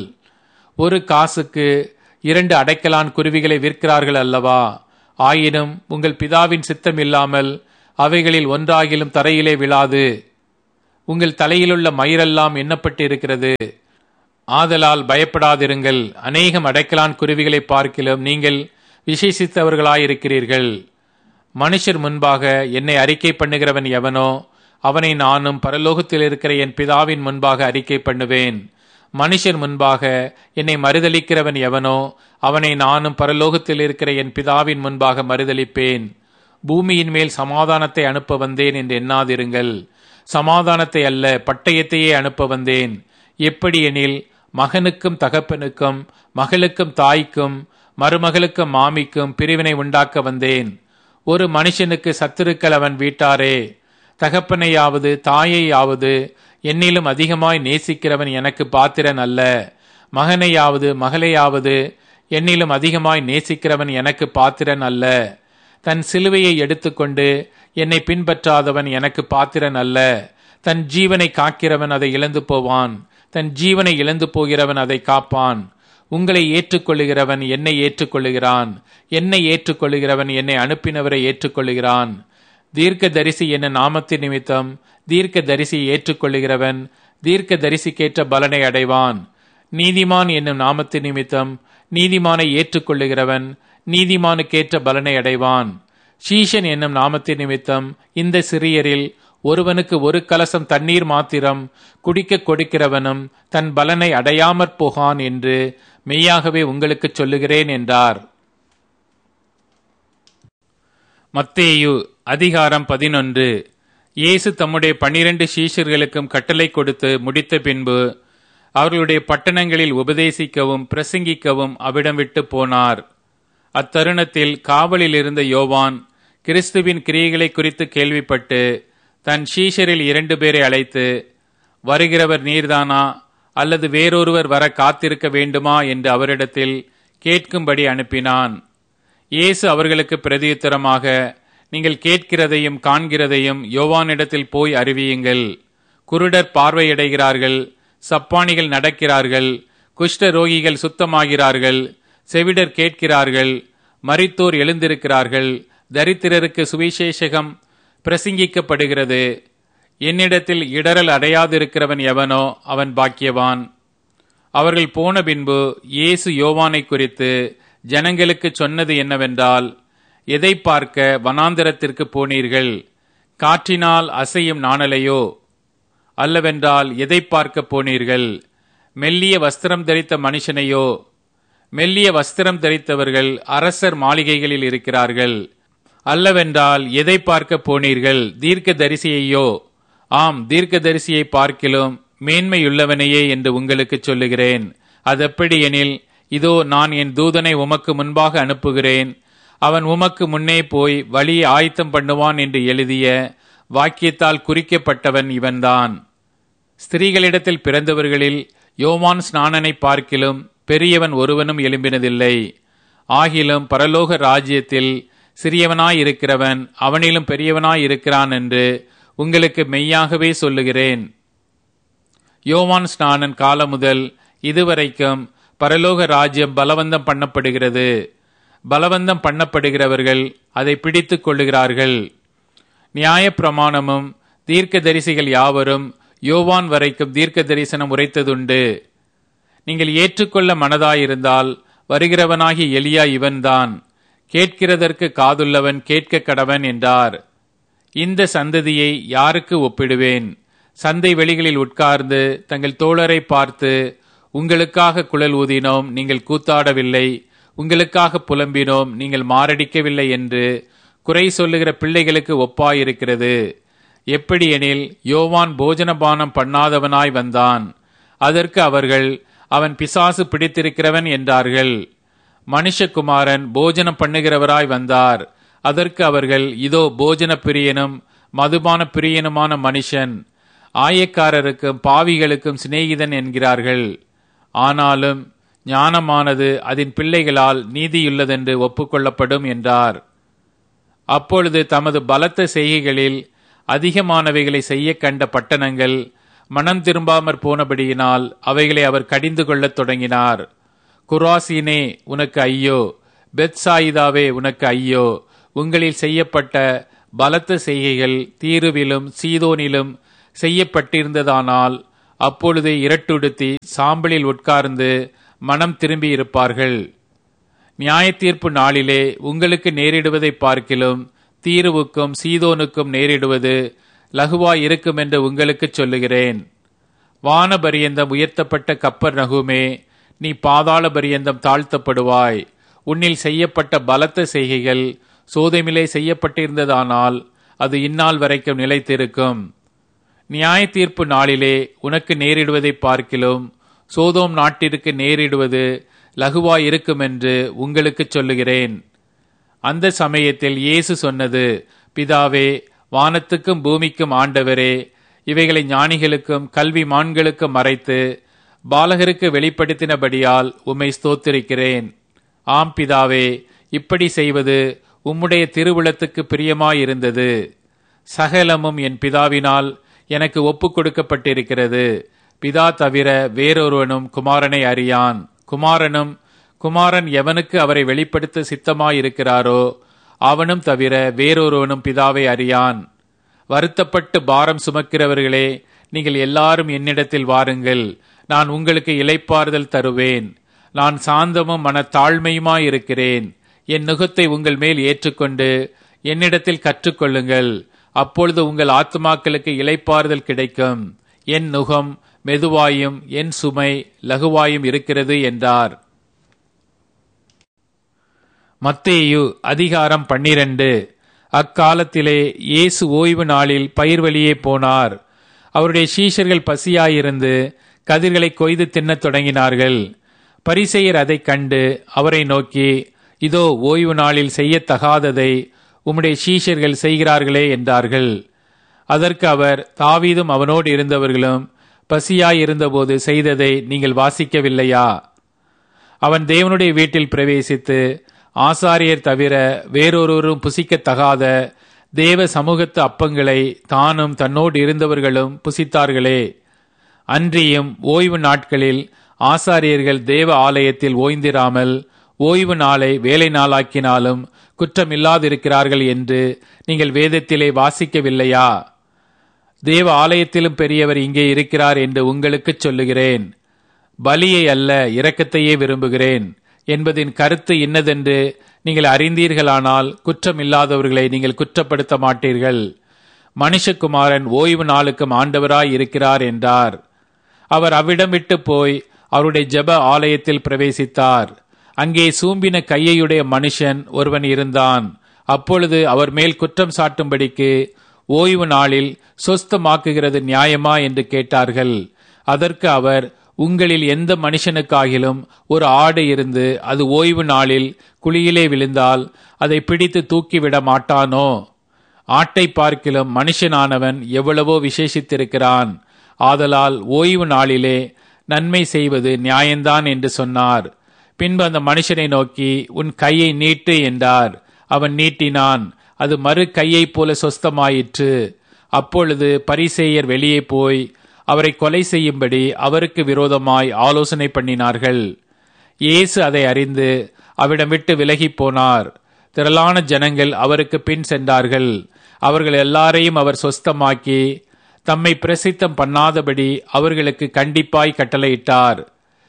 ஒரு காசுக்கு இரண்டு அடைக்கலான் குருவிகளை விற்கிறார்கள் அல்லவா? ஆயினும் உங்கள் பிதாவின் சித்தம் இல்லாமல் அவைகளில் ஒன்றாகிலும் தரையிலே விழாது. உங்கள் தலையிலுள்ள மயிரெல்லாம் எண்ணப்பட்டிருக்கிறது. ஆதலால் பயப்படாதிருங்கள். அநேகம் அடைக்கலான் குருவிகளை பார்க்கிலும் நீங்கள் விசேஷித்தவர்களாயிருக்கிறீர்கள். மனுஷர் முன்பாக என்னை அறிக்கை பண்ணுகிறவன் எவனோ அவனை நானும் பரலோகத்தில் இருக்கிற என் பிதாவின் முன்பாக அறிக்கை பண்ணுவேன். மனுஷர் முன்பாக என்னை மறுதலிக்கிறவன் எவனோ அவனை நானும் பரலோகத்தில் இருக்கிற என் பிதாவின் முன்பாக மறுதலிப்பேன். பூமியின் மேல் சமாதானத்தை அனுப்ப வந்தேன் என்று எண்ணாதிருங்கள். சமாதானத்தை அல்ல, பட்டயத்தையே அனுப்ப வந்தேன். எப்படி எனில், மகனுக்கும் தகப்பனுக்கும் மகளுக்கும் தாய்க்கும் மருமகளுக்கும் மாமிக்கும் பிரிவினை உண்டாக்க வந்தேன். ஒரு மனுஷனுக்கு சத்துருக்கள் அவன் வீட்டாரே. தகப்பனையாவது தாயையாவது என்னிலும் அதிகமாய் நேசிக்கிறவன் எனக்கு பாத்திரன் அல்ல. மகனையாவது மகளையாவது என்னிலும் அதிகமாய் நேசிக்கிறவன் எனக்கு பாத்திரன் அல்ல. தன் சிலுவையை எடுத்துக்கொண்டு என்னை பின்பற்றாதவன் எனக்கு பாத்திரன் அல்ல. தன் ஜீவனை காக்கிறவன் அதை இழந்து போவான். தன் ஜீவனை இழந்து போகிறவன் அதை காப்பான். உங்களை ஏற்றுக்கொள்ளுகிறவன் என்னை ஏற்றுக்கொள்ளுகிறான். என்னை ஏற்றுக்கொள்ளுகிறவன் என்னை அனுப்பினவரை ஏற்றுக்கொள்ளுகிறான். தீர்க்க தரிசி என்ன நாமத்தின் நிமித்தம் தீர்க்க தரிசியை ஏற்றுக்கொள்ளுகிறவன் தீர்க்க தரிசிக்கேற்ற பலனை அடைவான். நீதிமான் என்னும் நாமத்தின் நிமித்தம் நீதிமானை ஏற்றுக்கொள்ளுகிறவன் நீதிமானுக்கேற்ற பலனை அடைவான். சீஷன் என்னும் நாமத்தின் நிமித்தம் இந்த சிறியரில் ஒருவனுக்கு ஒரு கலசம் தண்ணீர் மாத்திரம் குடிக்க கொடுக்கிறவனும் தன் பலனை அடையாமற் போகான் என்று மெய்யாகவே உங்களுக்கு சொல்லுகிறேன் என்றார். மத்தேயு அதிகாரம் பதினொன்று. இயேசு தம்முடைய பனிரண்டு சீஷர்களுக்கும் கட்டளை கொடுத்து முடித்த பின்பு அவர்களுடைய பட்டணங்களில் உபதேசிக்கவும் பிரசங்கிக்கவும் அவிடம் விட்டு போனார். அத்தருணத்தில் காவலில் இருந்த யோவான் கிறிஸ்துவின் கிரியைகளை குறித்து கேள்விப்பட்டு தன் சீஷரில் இரண்டு பேரை அழைத்து, வருகிறவர் நீர்தானா அல்லது வேறொருவர் வர காத்திருக்க வேண்டுமா என்று அவரிடத்தில் கேட்கும்படி அனுப்பினான். இயேசு அவர்களுக்கு பிரதியுத்தரமாக, நீங்கள் கேட்கிறதையும் காண்கிறதையும் யோவானிடத்தில் போய் அறிவியுங்கள். குருடர் பார்வையடைகிறார்கள், சப்பானிகள் நடக்கிறார்கள், குஷ்ட ரோகிகள் சுத்தமாகிறார்கள், செவிடர் கேட்கிறார்கள், மரித்தோர் எழுந்திருக்கிறார்கள், தரித்திரருக்கு சுவிசேஷகம் பிரசங்கிக்கப்படுகிறது. என்னிடத்தில் இடரல் அடையாதிருக்கிறவன் எவனோ அவன் பாக்கியவான். அவர்கள் போன பின்பு இயேசு யோவானை குறித்து ஜனங்களுக்கு சொன்னது என்னவென்றால், எதை பார்க்க வனாந்தரத்திற்கு போனீர்கள்? காற்றினால் அசையும் நாணலையோ? அல்லவென்றால் எதை பார்க்க போனீர்கள்? மெல்லிய வஸ்திரம் தரித்த மனுஷனையோ? மெல்லிய வஸ்திரம் தரித்தவர்கள் அரசர் மாளிகைகளில் இருக்கிறார்கள். அல்லவென்றால் எதை பார்க்க போனீர்கள்? தீர்க்க தரிசியையோ? ஆம், தீர்க்க தரிசியை பார்க்கிலும் மேன்மையுள்ளவனையே என்று உங்களுக்கு சொல்லுகிறேன். அதெப்படி எனில், இதோ நான் என் தூதனை உமக்கு முன்பாக அனுப்புகிறேன், அவன் உமக்கு முன்னே போய் வழியை ஆயத்தம் பண்ணுவான் என்று எழுதிய வாக்கியத்தால் குறிக்கப்பட்டவன் இவன்தான். ஸ்திரீகளிடத்தில் பிறந்தவர்களில் யோவான் ஸ்நானனை பார்க்கிலும் பெரியவன் ஒருவனும் எழும்பினதில்லை. ஆகிலும் பரலோக ராஜ்யத்தில் சிறியவனாயிருக்கிறவன் அவனிலும் பெரியவனாயிருக்கிறான் என்று உங்களுக்கு மெய்யாகவே சொல்லுகிறேன். யோவான் ஸ்நானன் காலம் முதல் இதுவரைக்கும் பரலோக ராஜ்யம் பலவந்தம் பண்ணப்படுகிறது. பலவந்தம் பண்ணப்படுகிறவர்கள் அதை பிடித்துக் கொள்ளுகிறார்கள். நியாயப்பிரமாணமும் தீர்க்க தரிசிகள் யாவரும் யோவான் வரைக்கும் தீர்க்க தரிசனம் உரைத்ததுண்டு. நீங்கள் ஏற்றுக்கொள்ள மனதாயிருந்தால் வருகிறவனாகி எலியா இவன்தான். கேட்கிறதற்கு காதுள்ளவன் கேட்க கடவன் என்றார். இந்த சந்ததியை யாருக்கு ஒப்பிடுவேன்? சந்தை வெளிகளில் உட்கார்ந்து தங்கள் தோழரை பார்த்து, உங்களுக்காக குழல் ஊதினோம், நீங்கள் கூத்தாடவில்லை, உங்களுக்காக புலம்பினோம், நீங்கள் மாரடிக்கவில்லை என்று குறை சொல்லுகிற பிள்ளைகளுக்கு ஒப்பாயிருக்கிறது. எப்படி எனில், யோவான் போஜனபானம் பண்ணாதவனாய் வந்தான், அதற்கு அவர்கள் அவன் பிசாசு பிடித்திருக்கிறவன் என்றார்கள். மனுஷகுமாரன் போஜனம் பண்ணுகிறவராய் வந்தார், அதற்கு அவர்கள் இதோ போஜன பிரியனும் மதுபான பிரியனுமான மனுஷன், ஆயக்காரருக்கும் பாவிகளுக்கும் சிநேகிதன் என்கிறார்கள். ஆனாலும் ஞானமானது அதன் பிள்ளைகளால் நீதியுள்ளதென்று ஒப்புக்கொள்ளப்படும் என்றார். அப்பொழுது தமது பலத்த செய்கைகளில் அதிகமானவைகளை செய்ய கண்ட பட்டணங்கள் மனம் திரும்பாமற் போனபடியினால் அவைகளை அவர் கடிந்து கொள்ளத் தொடங்கினார். குராசீனே உனக்கு ஐயோ, பெத்சாயிதாவே உனக்கு ஐயோ, உங்களில் செய்யப்பட்ட பலத்த செய்கைகள் தீருவிலும் சீதோனிலும் செய்யப்பட்டிருந்ததானால் அப்பொழுது இரட்டுடுத்தி சாம்பலில் உட்கார்ந்து மனம் திரும்பி இருப்பார்கள். நியாயத்தீர்ப்பு நாளிலே உங்களுக்கு நேரிடுவதை பார்க்கிலும் தீருவுக்கும் சீதோனுக்கும் நேரிடுவது லகுவாய் இருக்கும் என்று உங்களுக்கு சொல்லுகிறேன். வான பரியந்தம் உயர்த்தப்பட்ட கப்பர் நகுமே, நீ பாதாள பரியந்தம் தாழ்த்தப்படுவாய். உன்னில் செய்யப்பட்ட பலத்த செய்கைகள் சோதமிலே செய்யப்பட்டிருந்ததானால் அது இந்நாள் வரைக்கும் நிலைத்திருக்கும். நியாய தீர்ப்பு நாளிலே உனக்கு நேரிடுவதை பார்க்கிலும் சோதோம் நாட்டிற்கு நேரிடுவது லகுவாய் இருக்கும் என்று உங்களுக்கு சொல்லுகிறேன். அந்த சமயத்தில் இயேசு சொன்னது, பிதாவே, வானத்துக்கும் பூமிக்கும் ஆண்டவரே, இவைகளை ஞானிகளுக்கும் கல்விமான்களுக்கும் மறைத்து பாலகருக்கு வெளிப்படுத்தினபடியால் உம்மை ஸ்தோத்திரிக்கிறேன். ஆம் பிதாவே, இப்படி செய்வது உம்முடைய திருவுளத்துக்கு பிரியமாயிருந்தது. சகலமும் என் பிதாவினால் எனக்கு ஒப்புக் கொடுக்கப்பட்டிருக்கிறது. பிதா தவிர வேறொருவனும் குமாரனை அறியான். குமாரனும் குமாரன் எவனுக்கு அவரை வெளிப்படுத்த சித்தமாயிருக்கிறாரோ அவனும் தவிர வேறொருவனும் பிதாவை அறியான். வருத்தப்பட்டு பாரம் சுமக்கிறவர்களே, நீங்கள் எல்லாரும் என்னிடத்தில் வாருங்கள், நான் உங்களுக்கு இளைப்பாறுதல் தருவேன். நான் சாந்தமும் மனத்தாழ்மையுமாயிருக்கிறேன். என் நுகத்தை உங்கள் மேல் ஏற்றுக்கொண்டு என்னிடத்தில் கற்றுக்கொள்ளுங்கள். அப்பொழுது உங்கள் ஆத்துமாக்களுக்கு இளைப்பாறுதல் கிடைக்கும். என் நுகம் மெதுவாயும் என் சுமை லகுவாயும் இருக்கிறது என்றார். மத்தேயு அதிகாரம் பன்னிரண்டு. அக்காலத்திலே இயேசு ஓய்வு நாளில் பயிர்வழியே போனார். அவருடைய சீஷர்கள் பசியாயிருந்து கதிர்களை கொய்து தின்னத் தொடங்கினார்கள். பரிசேயர் அதைக் கண்டு அவரை நோக்கி, இதோ ஓய்வு நாளில் செய்யத்தகாததை உம்முடைய சீஷர்கள் செய்கிறார்களே என்றார்கள். அதற்கு அவர், தாவீதும் அவனோடு இருந்தவர்களும் பசியாயிருந்தபோது செய்ததை நீங்கள் வாசிக்கவில்லையா? அவன் தேவனுடைய வீட்டில் பிரவேசித்து ஆசாரியர் தவிர வேறொருவரும் புசிக்கத்தகாத தேவ சமூகத்து அப்பங்களை தானும் தன்னோடு இருந்தவர்களும் புசித்தார்களே. அன்றியும் ஓய்வு நாட்களில் ஆசாரியர்கள் தேவ ஆலயத்தில் ஓய்ந்திராமல் ஓய்வு நாளை வேலை நாளாக்கினாலும் குற்றமில்லாதிருக்கிறார்கள் என்று நீங்கள் வேதத்திலே வாசிக்கவில்லையா? தேவ ஆலயத்திலும் பெரியவர் இங்கே இருக்கிறார் என்று உங்களுக்கு சொல்லுகிறேன். பலியை அல்ல, இரக்கத்தையே விரும்புகிறேன் என்பதின் கருத்து இன்னதென்று நீங்கள் அறிந்தீர்களானால் குற்றமில்லாதவர்களை நீங்கள் குற்றப்படுத்த மாட்டீர்கள். மனுஷகுமாரன் ஓய்வு நாளுக்கும் ஆண்டவராய் இருக்கிறார் என்றார். அவர் அவ்விடம் விட்டு போய் அவருடைய ஜெப ஆலயத்தில் பிரவேசித்தார். அங்கே சூம்பின கையையுடைய மனுஷன் ஒருவன் இருந்தான். அப்பொழுது அவர் மேல் குற்றம் சாட்டும்படிக்கு ஓய்வு நாளில் சொஸ்தமாக்குகிறது நியாயமா என்று கேட்டார்கள். அதற்கு அவர், உங்களில் எந்த மனுஷனுக்காகிலும் ஒரு ஆடு இருந்து அது ஓய்வு நாளில் குழியிலே விழுந்தால் அதை பிடித்து தூக்கிவிட மாட்டானோ? ஆட்டை பார்க்கிலும் மனுஷனானவன் எவ்வளவோ விசேஷித்திருக்கிறான். ஆதலால் ஓய்வு நாளிலே நன்மை செய்வது நியாயந்தான் என்று சொன்னார். பின்பு அந்த மனுஷனை நோக்கி, உன் கையை நீட்டு என்றார். அவன் நீட்டினான். அது மறு கையைப் போல சொஸ்தமாயிற்று. அப்பொழுது பரிசேயர் வெளியே போய் அவரை கொலை செய்யும்படி அவருக்கு விரோதமாய் ஆலோசனை பண்ணினார்கள். இயேசு அதை அறிந்து அவிடம் விட்டு விலகி போனார். திரளான ஜனங்கள் அவருக்கு பின் சென்றார்கள். அவர்கள் எல்லாரையும் அவர் சொஸ்தமாக்கி தம்மை பிரசித்தம் பண்ணாதபடி அவர்களுக்கு கண்டிப்பாய் கட்டளையிட்டார்.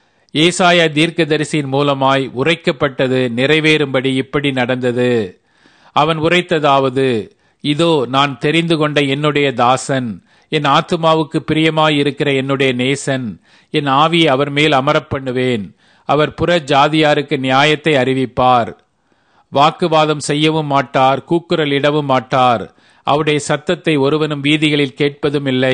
ஏசாயா தீர்க்கதரிசியின் மூலமாய் உரைக்கப்பட்டது நிறைவேறும்படி இப்படி நடந்தது. அவன் உரைத்ததாவது, இதோ நான் தெரிந்து கொண்ட என்னுடைய தாசன், என் ஆத்துமாவுக்கு பிரியமாயிருக்கிற என்னுடைய நேசன், என் ஆவியை அவர் மேல் அமரப் பண்ணுவேன். அவர் புற ஜாதியாருக்கு நியாயத்தை அறிவிப்பார். வாக்குவாதம் செய்யவும் மாட்டார், கூக்குரல் இடவும் மாட்டார். அவருடைய சத்தத்தை ஒருவனும் வீதிகளில் கேட்பதும் இல்லை.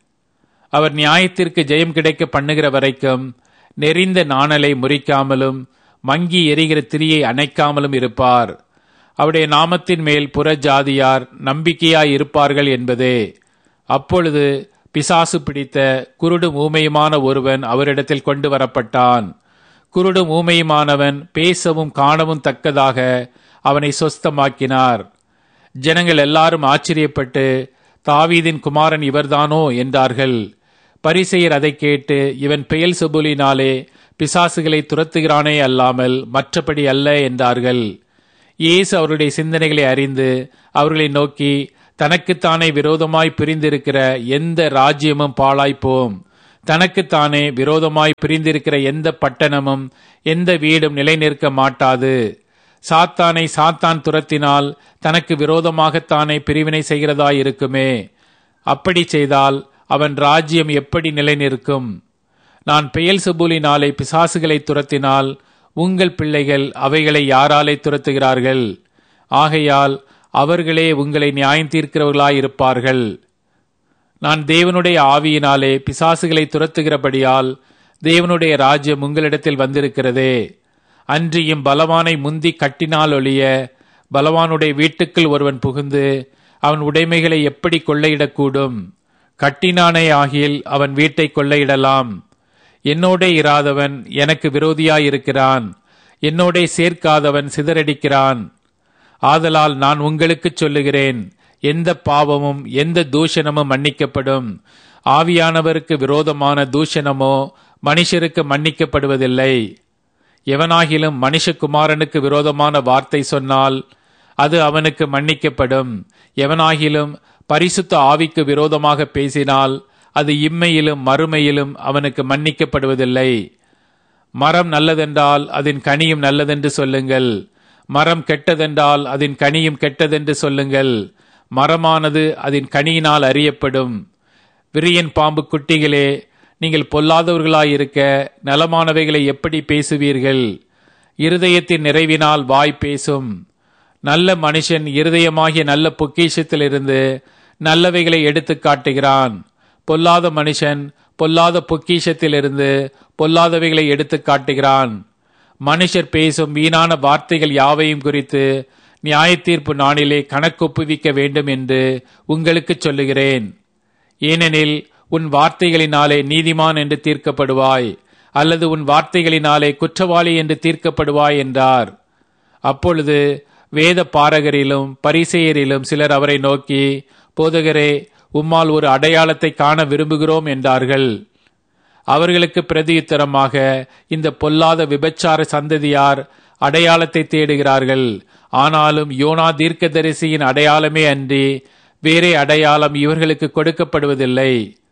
அவர் நியாயத்திற்கு ஜெயம் கிடைக்க பண்ணுகிற வரைக்கும் நெறிந்த நாணலை முறிக்காமலும் மங்கி எரிகிற திரியை அணைக்காமலும் இருப்பார். அவருடைய நாமத்தின் மேல் புற ஜாதியார் நம்பிக்கையாய் இருப்பார்கள் என்பதே. அப்பொழுது பிசாசு பிடித்த குருடும் ஊமையுமான ஒருவன் அவரிடத்தில் கொண்டு வரப்பட்டான். குருடும் ஊமையுமானவன் பேசவும் காணவும் தக்கதாக அவனை சொஸ்தமாக்கினார். ஜனங்கள் எல்லாரும் ஆச்சரியப்பட்டு, தாவீதின் குமாரன் இவர்தானோ என்றார்கள். பரிசேயர் அதை கேட்டு, இவன் பெயல்செபூலினாலே பிசாசுகளை துரத்துகிறானே அல்லாமல் மற்றபடி அல்ல என்றார்கள். இயேசு அவருடைய சிந்தனைகளை அறிந்து அவர்களை நோக்கி, தனக்குத்தானே விரோதமாய் பிரிந்திருக்கிற எந்த ராஜ்யமும் பாழாய்ப்போம், தனக்குத்தானே விரோதமாய் பிரிந்திருக்கிற எந்த பட்டணமும் எந்த வீடும் நிலை நிற்க மாட்டாது. சாத்தானை சாத்தான் துரத்தினால் தனக்கு விரோதமாகத்தானே பிரிவினை செய்கிறதாய் இருக்குமே. அப்படி செய்தால் அவன் ராஜ்யம் எப்படி நிலை நிற்கும்? நான் பெயல்செபூலினாலே பிசாசுகளை துரத்தினால் உங்கள் பிள்ளைகள் அவைகளை யாராலே துரத்துகிறார்கள்? ஆகையால் அவர்களே உங்களை நியாயம் தீர்க்கிறவர்களாயிருப்பார்கள். நான் தேவனுடைய ஆவியினாலே பிசாசுகளை துரத்துகிறபடியால் தேவனுடைய ராஜ்யம் உங்களிடத்தில் வந்திருக்கிறதே. அன்றியும் பலவானை முந்தி கட்டினால் ஒழிய பலவானுடைய வீட்டுக்குள் ஒருவன் புகுந்து அவன் உடைமைகளை எப்படி கொள்ளையிடக்கூடும்? கட்டினானே ஆகில் அவன் வீட்டை கொள்ளையிடலாம். என்னோடே இராதவன் எனக்கு விரோதியாயிருக்கிறான், என்னோடே சேர்க்காதவன் சிதறடிக்கிறான். ஆதலால் நான் உங்களுக்கு சொல்லுகிறேன், எந்த பாவமும் எந்த தூஷணமும் மன்னிக்கப்படும், ஆவியானவருக்கு விரோதமான தூஷணமோ மனுஷருக்கு மன்னிக்கப்படுவதில்லை. எவனாகிலும் மனுஷகுமாரனுக்கு விரோதமான வார்த்தை சொன்னால் அது அவனுக்கு மன்னிக்கப்படும். எவனாகிலும் பரிசுத்த ஆவிக்கு விரோதமாக பேசினால் அது இம்மையிலும் மறுமையிலும் அவனுக்கு மன்னிக்கப்படுவதில்லை. மரம் நல்லதென்றால் அதன் கனியும் நல்லதென்று சொல்லுங்கள், மரம் கெட்டதென்றால் அதன் கனியும் கெட்டதென்று சொல்லுங்கள். மரமானது அதன் கனியினால் அறியப்படும். விரியன் பாம்பு குட்டிகளே, நீங்கள் பொல்லாதவர்களாயிருக்க நலமானவைகளை எப்படி பேசுவீர்கள்? இருதயத்தின் நிறைவினால் வாய் பேசும். நல்ல மனுஷன் இருதயமாகிய நல்ல பொக்கிஷத்திலிருந்து நல்லவைகளை எடுத்து காட்டுகிறான். பொல்லாத மனுஷன் பொல்லாத பொக்கிஷத்திலிருந்து பொல்லாதவைகளை எடுத்து காட்டுகிறான். மனுஷர் பேசும் வீணான வார்த்தைகள் யாவையும் குறித்து நியாய தீர்ப்பு நாளிலே கணக்கொப்புவிக்க வேண்டும் என்று உங்களுக்கு சொல்லுகிறேன். ஏனெனில் உன் வார்த்தைகளினாலே நீதிமான் என்று தீர்க்கப்படுவாய், அல்லது உன் வார்த்தைகளினாலே குற்றவாளி என்று தீர்க்கப்படுவாய் என்றார். அப்பொழுது வேத பாரகரிலும் பரிசேயரிலும் சிலர் அவரை நோக்கி, போதகரே, உம்மால் ஒரு அடையாளத்தை காண விரும்புகிறோம் என்றார்கள். அவர்களுக்கு பிரதியுத்தரமாக, இந்த பொல்லாத விபச்சார சந்ததியார் அடையாளத்தை தேடுகிறார்கள். ஆனாலும் யோனா தீர்க்கதரிசியின் அடையாளமே அன்றி வேறே அடையாளம் இவர்களுக்கு கொடுக்கப்படுவதில்லை.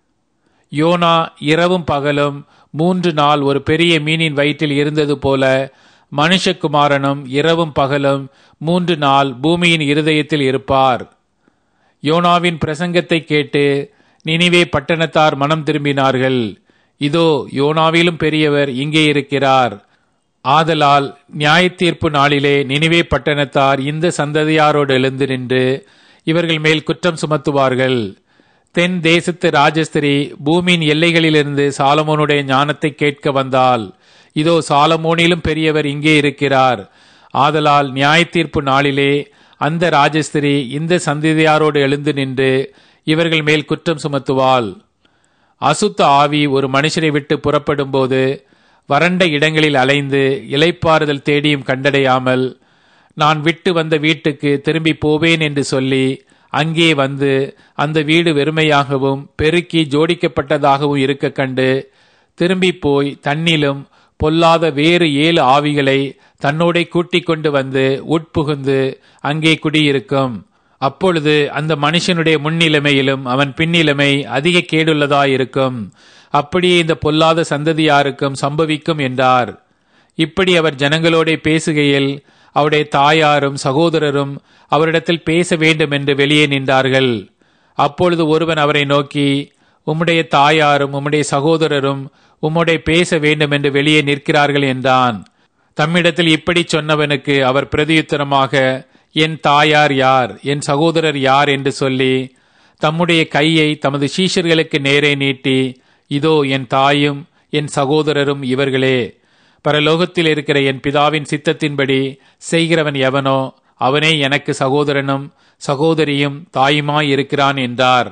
யோனா இரவும் பகலும் மூன்று நாள் ஒரு பெரிய மீனின் வயிற்றில் இருந்தது போல மனுஷகுமாரனும் இரவும் பகலும் மூன்று நாள் பூமியின் இருதயத்தில் இருப்பார். யோனாவின் பிரசங்கத்தை கேட்டு நினிவே பட்டணத்தார் மனம் திரும்பினார்கள். இதோ, யோனாவிலும் பெரியவர் இங்கே இருக்கிறார். ஆதலால் நியாய தீர்ப்பு நாளிலே நினிவே பட்டணத்தார் இந்த சந்ததியாரோடு எழுந்து நின்று இவர்கள் மேல் குற்றம் சுமத்துவார்கள். தென் தேசத்து ராஜஸ்திரி பூமியின் எல்லைகளிலிருந்து சாலமோனுடைய ஞானத்தை கேட்க வந்தால், இதோ சாலமோனிலும் பெரியவர் இங்கே இருக்கிறார். ஆதலால் நியாய தீர்ப்பு நாளிலே அந்த ராஜஸ்திரி இந்த சந்ததியாரோடு எழுந்து நின்று இவர்கள் மேல் குற்றம் சுமத்துவாள். அசுத்த ஆவி ஒரு மனுஷனை விட்டு புறப்படும் போது வறண்ட இடங்களில் அலைந்து இளைப்பாறுதல் தேடியும் கண்டடையாமல், நான் விட்டு வந்த வீட்டுக்கு திரும்பி போவேன் என்று சொல்லி அங்கே வந்து அந்த வீடு வெறுமையாகவும் பெருக்கி ஜோடிக்கப்பட்டதாகவும் இருக்க கண்டு திரும்பி போய் தன்னிலும் பொல்லாத வேறு ஏழு ஆவிகளை தன்னோட கூட்டிக் கொண்டு வந்து உட்புகுந்து அங்கே குடியிருக்கும். அப்பொழுது அந்த மனுஷனுடைய முன்னிலைமையிலும் அவன் பின்னிலைமை அதிக கேடுள்ளதாயிருக்கும். அப்படியே இந்த பொல்லாத சந்ததியாருக்கும் சம்பவிக்கும் என்றார். இப்படி அவர் ஜனங்களோட பேசுகையில் அவருடைய தாயாரும் சகோதரரும் அவரிடத்தில் பேச வேண்டும் என்று வெளியே நின்றார்கள். அப்பொழுது ஒருவன் அவரை நோக்கி, உம்முடைய தாயாரும் உம்முடைய சகோதரரும் உம்முடைய பேச வேண்டும் என்று வெளியே நிற்கிறார்கள் என்றான். தம்மிடத்தில் இப்படி சொன்னவனுக்கு அவர் பிரதியுத்தரமாக, என் தாயார் யார், என் சகோதரர் யார் என்று சொல்லி தம்முடைய கையை தமது சீஷர்களுக்கு நேரே நீட்டி, இதோ என் தாயும் என் சகோதரரும் இவர்களே. பரலோகத்தில் இருக்கிற என் பிதாவின் சித்தத்தின்படி செய்கிறவன் எவனோ அவனே எனக்கு சகோதரனும் சகோதரியும் தாயுமாய் இருக்கிறான் என்றார்.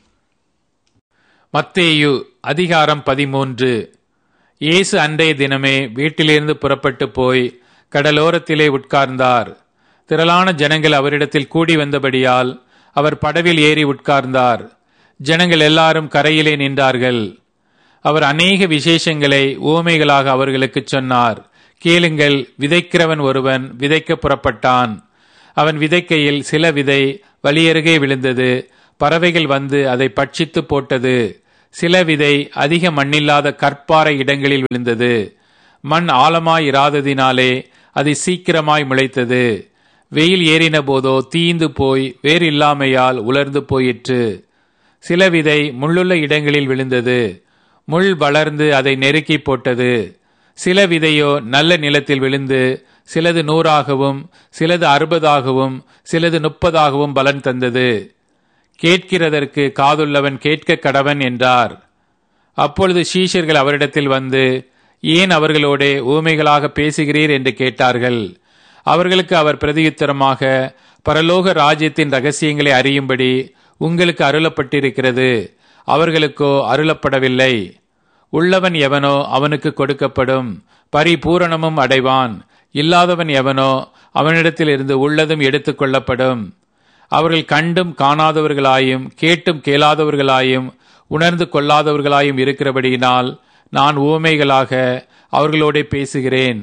மத்தேயு அதிகாரம் பதிமூன்று. இயேசு அன்றைய தினமே வீட்டிலிருந்து புறப்பட்டு போய் கடலோரத்திலே உட்கார்ந்தார். திரளான ஜனங்கள் அவரிடத்தில் கூடி வந்தபடியால் அவர் படவில் ஏறி உட்கார்ந்தார். ஜனங்கள் எல்லாரும் கரையிலே நின்றார்கள். அவர் அநேக விசேஷங்களை உவமைகளாக அவர்களுக்கு சொன்னார். கேளுங்கள், விதைக்கிறவன் ஒருவன் விதைக்க புறப்பட்டான். அவன் விதைக்கையில் சில விதை வழியருகே விழுந்தது. பறவைகள் வந்து அதை பட்சித்து போட்டது. சில விதை அதிக மண்ணில்லாத கற்பாறை இடங்களில் விழுந்தது. மண் ஆழமாயிராததினாலே அது சீக்கிரமாய் முளைத்தது. வெயில் ஏறின போதோ தீந்து போய் வேறு இல்லாமையால் உலர்ந்து போயிற்று. சில விதை முள்ளுள்ள இடங்களில் விழுந்தது. முள் வளர்ந்து அதை நெருக்கி போட்டது. சில விதையோ நல்ல நிலத்தில் விழுந்து சிலது நூறாகவும் சிலது அறுபதாகவும் சிலது முப்பதாகவும் பலன் தந்தது. கேட்கிறதற்கு காதுள்ளவன் கேட்க கடவன் என்றார். அப்பொழுது சீஷர்கள் அவரிடத்தில் வந்து, ஏன் அவர்களோடே ஊமைகளாக பேசுகிறீர் என்று கேட்டார்கள். அவர்களுக்கு அவர் பிரதியுத்தரமாக, பரலோக ராஜ்யத்தின் ரகசியங்களை அறியும்படி உங்களுக்கு அருளப்பட்டிருக்கிறது, அவர்களுக்கோ அருளப்படவில்லை. உள்ளவன் எவனோ அவனுக்கு கொடுக்கப்படும், பரிபூரணமும் அடைவான். இல்லாதவன் எவனோ அவனிடத்தில் இருந்து உள்ளதும் எடுத்துக் கொள்ளப்படும். அவர்கள் கண்டும் காணாதவர்களாயும் கேட்டும் கேளாதவர்களாயும் உணர்ந்து கொள்ளாதவர்களாயும் இருக்கிறபடியினால் நான் ஊமைகளாக அவர்களோட பேசுகிறேன்.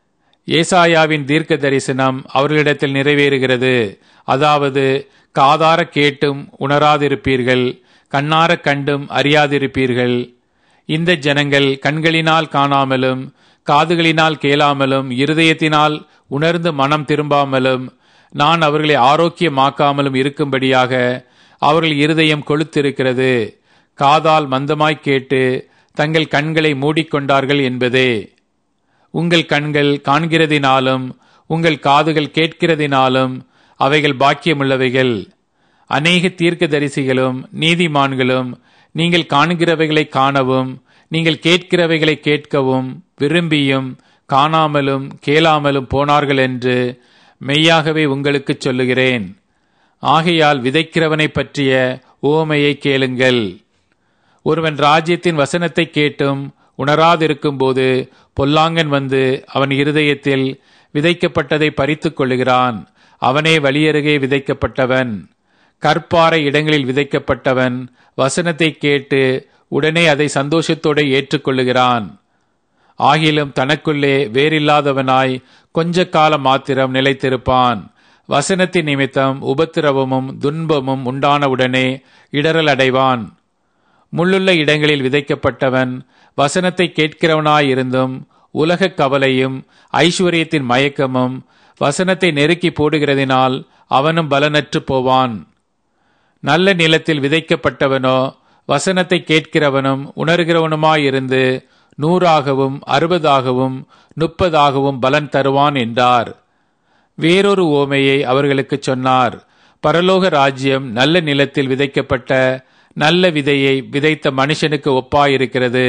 ஏசாயாவின் தீர்க்க தரிசனம் அவர்களிடத்தில் நிறைவேறுகிறது. அதாவது, காதார கேட்டும் உணராதிருப்பீர்கள், கண்ணார கண்டும் அறியாதிருப்பீர்கள். இந்த ஜனங்கள் கண்களினால் காணாமலும் காதுகளினால் கேளாமலும் இருதயத்தினால் உணர்ந்து மனம் திரும்பாமலும் நான் அவர்களை ஆரோக்கியமாக்காமலும் இருக்கும்படியாக அவர்கள் இருதயம் கொழுத்திருக்கிறது. காதால் மந்தமாய் கேட்டு தங்கள் கண்களை மூடிக்கொண்டார்கள் என்பதே. உங்கள் கண்கள் காண்கிறதினாலும் உங்கள் காதுகள் கேட்கிறதினாலும் அவைகள் பாக்கியமுள்ளவைகள். அநேக தீர்க்கதரிசிகளும் நீதிமான்களும் நீங்கள் காண்கிறவைகளை காணவும் நீங்கள் கேட்கிறவைகளை கேட்கவும் விரும்பியும் காணாமலும் கேளாமலும் போனார்கள் என்று மெய்யாகவே உங்களுக்கு சொல்லுகிறேன். ஆகையால் விதைக்கிறவனை பற்றிய உவமையை கேளுங்கள். ஒருவன் ராஜ்யத்தின் வசனத்தை கேட்டும் உணராதிருக்கும் போது பொல்லாங்கன் வந்து அவன் இருதயத்தில் விதைக்கப்பட்டதை பறித்துக் கொள்ளுகிறான். அவனே வழியருகே விதைக்கப்பட்டவன். கற்பாறை இடங்களில் விதைக்கப்பட்டவன் வசனத்தை கேட்டு உடனே அதை சந்தோஷத்தோடு ஏற்றுக்கொள்ளுகிறான். ஆகிலும் தனக்குள்ளே வேறில்லாதவனாய் கொஞ்ச காலம் மாத்திரம் நிலைத்திருப்பான். வசனத்தின் நிமித்தம் உபத்திரவமும் துன்பமும் உண்டானவுடனே இடறல் அடைவான். முள்ளுள்ள இடங்களில் விதைக்கப்பட்டவன் வசனத்தை கேட்கிறவனாயிருந்தும் உலக கவலையும் ஐஸ்வர்யத்தின் மயக்கமும் வசனத்தை நெருக்கி போடுகிறதினால் அவனும் பலனற்று போவான். நல்ல நிலத்தில் விதைக்கப்பட்டவனோ வசனத்தை கேட்கிறவனும் உணர்கிறவனுமாயிருந்து நூறாகவும் அறுபதாகவும் முப்பதாகவும் பலன் தருவான் என்றார். வேறொரு ஓமையை அவர்களுக்கு சொன்னார். பரலோக ராஜ்யம் நல்ல நிலத்தில் விதைக்கப்பட்ட நல்ல விதையை விதைத்த மனுஷனுக்கு ஒப்பாயிருக்கிறது.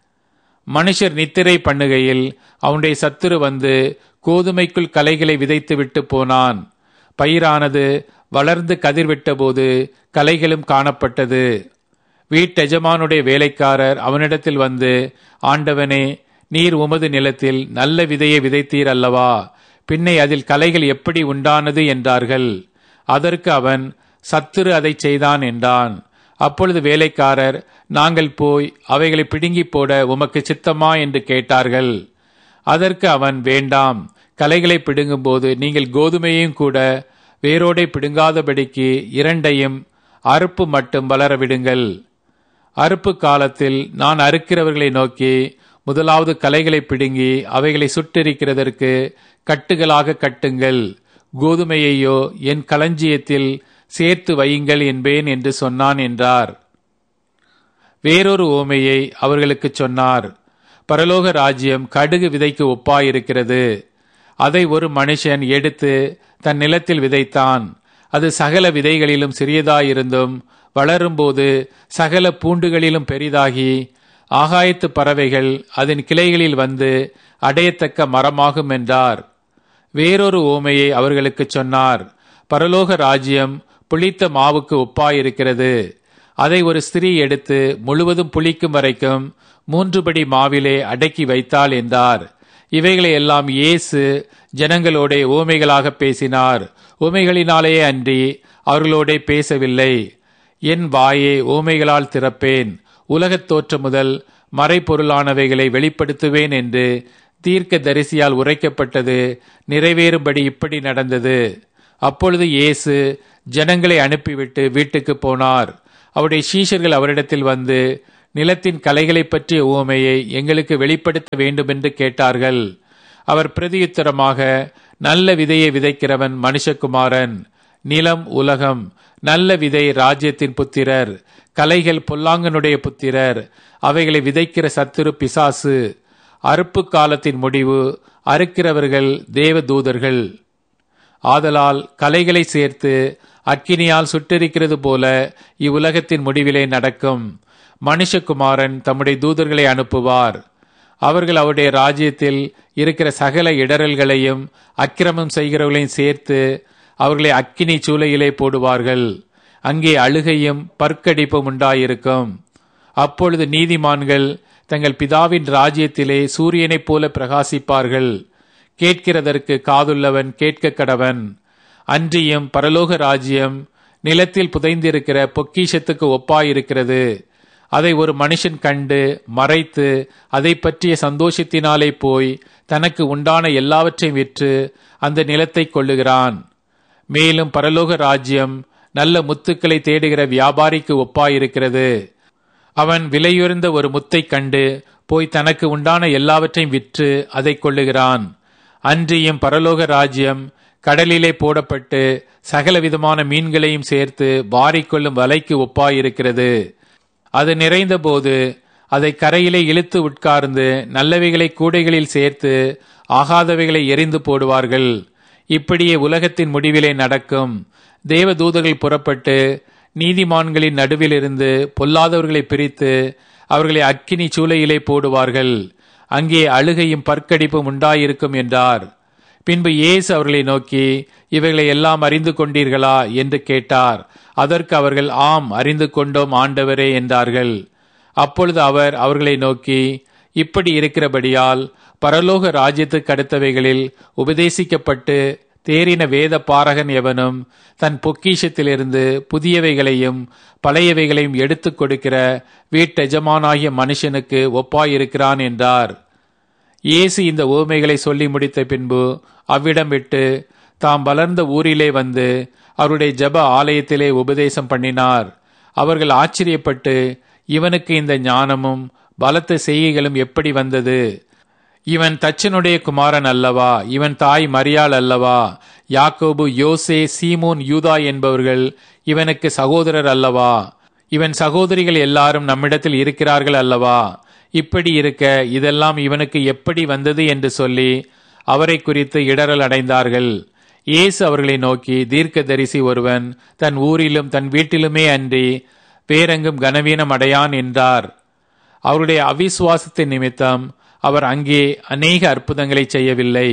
மனுஷர் நித்திரை பண்ணுகையில் அவனுடைய சத்துரு வந்து கோதுமைக்குள் களைகளை விதைத்து விட்டு போனான். பயிரானது வளர்ந்து கதிர்விட்ட போது களைகளும் காணப்பட்டது. வீட்டெஜமானுடைய வேலைக்காரர் அவனிடத்தில் வந்து, ஆண்டவனே, நீர் உமது நிலத்தில் நல்ல விதையை விதைத்தீர் அல்லவா, பின்னை அதில் களைகள் எப்படி உண்டானது என்றார்கள். அதற்கு அவன், சத்துரு அதை செய்தான் என்றான். அப்பொழுது வேலைக்காரர், நாங்கள் போய் அவைகளை பிடுங்கி போட உமக்கு சித்தமா என்று கேட்டார்கள். அதற்கு அவன், வேண்டாம், களைகளை பிடுங்கும்போது நீங்கள் கோதுமையும் கூட வேரோடை பிடுங்காதபடிக்கு இரண்டையும் அறுப்பு மட்டும் வளர விடுங்கள். அறுப்பு காலத்தில் நான் அறுக்கிறவர்களை நோக்கி, முதலாவது களைகளை பிடுங்கி அவைகளை சுட்டெரிக்கிறதற்கு கட்டுகளாக கட்டுங்கள், கோதுமையையோ என் களஞ்சியத்தில் சேர்த்து வையுங்கள் என்பேன் என்று சொன்னான் என்றார். வேறொரு ஓமையை அவர்களுக்கு சொன்னார். பரலோக ராஜ்யம் கடுகு விதைக்கு ஒப்பாயிருக்கிறது. அதை ஒரு மனுஷன் எடுத்து தன் நிலத்தில் விதைத்தான். அது சகல விதைகளிலும் சிறியதாயிருந்தும் வளரும்போது சகல பூண்டுகளிலும் பெரிதாகி ஆகாயத்து பறவைகள் அதன் கிளைகளில் வந்து அடையத்தக்க மரமாகும் என்றார். வேறொரு ஓமையை அவர்களுக்கு சொன்னார். பரலோக ராஜ்யம் புளித்த மாவுக்கு ஒப்பாயிருக்கிறது. அதை ஒரு ஸ்திரீ எடுத்து முழுவதும் புளிக்கும் வரைக்கும் மூன்று படி மாவிலே அடக்கி வைத்தாள் என்றார். இவைகளை எல்லாம் இயேசு ஜனங்களோட ஓமைகளாக பேசினார். ஓமைகளினாலேயே அன்றி அவர்களோட பேசவில்லை. என் வாயை ஓமைகளால் திறப்பேன், உலகத் தோற்றம் முதல் மறைபொருளானவைகளை வெளிப்படுத்துவேன் என்று தீர்க்க தரிசியால் உரைக்கப்பட்டது நிறைவேறும்படி இப்படி நடந்தது. அப்பொழுது இயேசு ஜனங்களை அனுப்பிவிட்டு வீட்டுக்கு போனார். அவருடைய சீஷர்கள் அவரிடத்தில் வந்து, நிலத்தின் கலைகளை பற்றிய உவமையை எங்களுக்கு வெளிப்படுத்த வேண்டுமென்று கேட்டார்கள். அவர் பிரதியுத்தரமாக, நல்ல விதையை விதைக்கிறவன் மனுஷகுமாரன், நிலம் உலகம், நல்ல விதை ராஜ்யத்தின் புத்திரர், கலைகள் பொல்லாங்கனுடைய புத்திரர், அவைகளை விதைக்கிற சத்துரு பிசாசு, அறுப்பு காலத்தின் முடிவு, அறுக்கிறவர்கள் தேவ தூதர்கள். ஆதலால் கலைகளை சேர்த்து அக்கினியால் சுட்டெரிக்கிறது போல இவ்வுலகத்தின் முடிவிலே நடக்கும். மனுஷகுமாரன் தம்முடைய தூதர்களை அனுப்புவார். அவர்கள் அவருடைய ராஜ்யத்தில் இருக்கிற சகல இடரல்களையும் அக்கிரமம் செய்கிறவர்களையும் சேர்த்து அவர்களை அக்கினி சூளையிலே போடுவார்கள். அங்கே அழுகையும் பற்கடிப்பும் உண்டாயிருக்கும். அப்பொழுது நீதிமான்கள் தங்கள் பிதாவின் ராஜ்யத்திலே சூரியனைப் போல பிரகாசிப்பார்கள். கேட்கிறதற்கு காதுள்ளவன் கேட்க கடவன். அன்றியும் பரலோக ராஜ்யம் நிலத்தில் புதைந்திருக்கிற பொக்கிஷத்துக்கு ஒப்பாயிருக்கிறது. அதை ஒரு மனுஷன் கண்டு மறைத்து அதை பற்றிய சந்தோஷத்தினாலே போய் தனக்கு உண்டான எல்லாவற்றையும் விற்று அந்த நிலத்தை கொள்ளுகிறான். மேலும் பரலோக ராஜ்யம் நல்ல முத்துக்களை தேடுகிற வியாபாரிக்கு ஒப்பாயிருக்கிறது. அவன் விலையுயர்ந்த ஒரு முத்தை கண்டு போய் தனக்கு உண்டான எல்லாவற்றையும் விற்று அதை கொள்ளுகிறான். அன்றியும் பரலோக ராஜ்யம் கடலிலே போடப்பட்டு சகலவிதமான மீன்களையும் சேர்த்து வாரிக்கொள்ளும் வலைக்கு ஒப்பாயிருக்கிறது. அது நிறைந்த போது அதை கரையிலே இழுத்து உட்கார்ந்து நல்லவைகளை கூடைகளில் சேர்த்து ஆகாதவைகளை எரிந்து போடுவார்கள். இப்படியே உலகத்தின் முடிவிலே நடக்கும். தேவதூதர்கள் புறப்பட்டு நீதிமான்களின் நடுவிலிருந்து பொல்லாதவர்களை பிரித்து அவர்களை அக்கினி சூளையிலே போடுவார்கள். அங்கே அழுகையும் பற்கடிப்பும் உண்டாயிருக்கும் என்றார். பின்பு இயேசு அவர்களை நோக்கி, இவைகளை எல்லாம் அறிந்து கொண்டீர்களா என்று கேட்டார். அதற்கு அவர்கள், ஆம், அறிந்து கொண்டோம் ஆண்டவரே என்றார்கள். அப்பொழுது அவர் அவர்களை நோக்கி, இப்படி இருக்கிறபடியால் பரலோக ராஜ்யத்துக்கு அடுத்தவைகளில் உபதேசிக்கப்பட்டு தேறின வேத பாரகன் எவனும் தன் பொக்கிஷத்திலிருந்து புதியவைகளையும் பழையவைகளையும் எடுத்துக் கொடுக்கிற வீட்டெஜமானாகிய மனுஷனுக்கு ஒப்பாயிருக்கிறான் என்றார். இயேசு இந்த உவமைகளை சொல்லி முடித்த பின்பு அவ்விடம் விட்டு தாம் வளர்ந்த ஊரிலே வந்து அவருடைய ஜெப ஆலயத்திலே உபதேசம் பண்ணினார். அவர்கள் ஆச்சரியப்பட்டு, இவனுக்கு இந்த ஞானமும் பலத்த செய்கைகளும் எப்படி வந்தது? இவன் தச்சனுடைய குமாரன் அல்லவா? இவன் தாய் மரியாள் அல்லவா? யாக்கோபு, யோசே, சீமோன், யூதா என்பவர்கள் இவனுக்கு சகோதரர் அல்லவா? இவன் சகோதரிகள் எல்லாரும் நம்மிடத்தில் இருக்கிறார்கள் அல்லவா? இப்படி இருக்க இதெல்லாம் இவனுக்கு எப்படி வந்தது என்று சொல்லி அவரை குறித்து இடறல் அடைந்தார்கள். இயேசு அவர்களை நோக்கி, தீர்க்கதரிசி ஒருவன் தன் ஊரிலும் தன் வீட்டிலுமே அன்றி வேறெங்கும் கனவீனம் அடையான் என்றார். அவருடைய அவிசுவாசத்தின் நிமித்தம் அவர் அங்கே அநேக அற்புதங்களை செய்யவில்லை.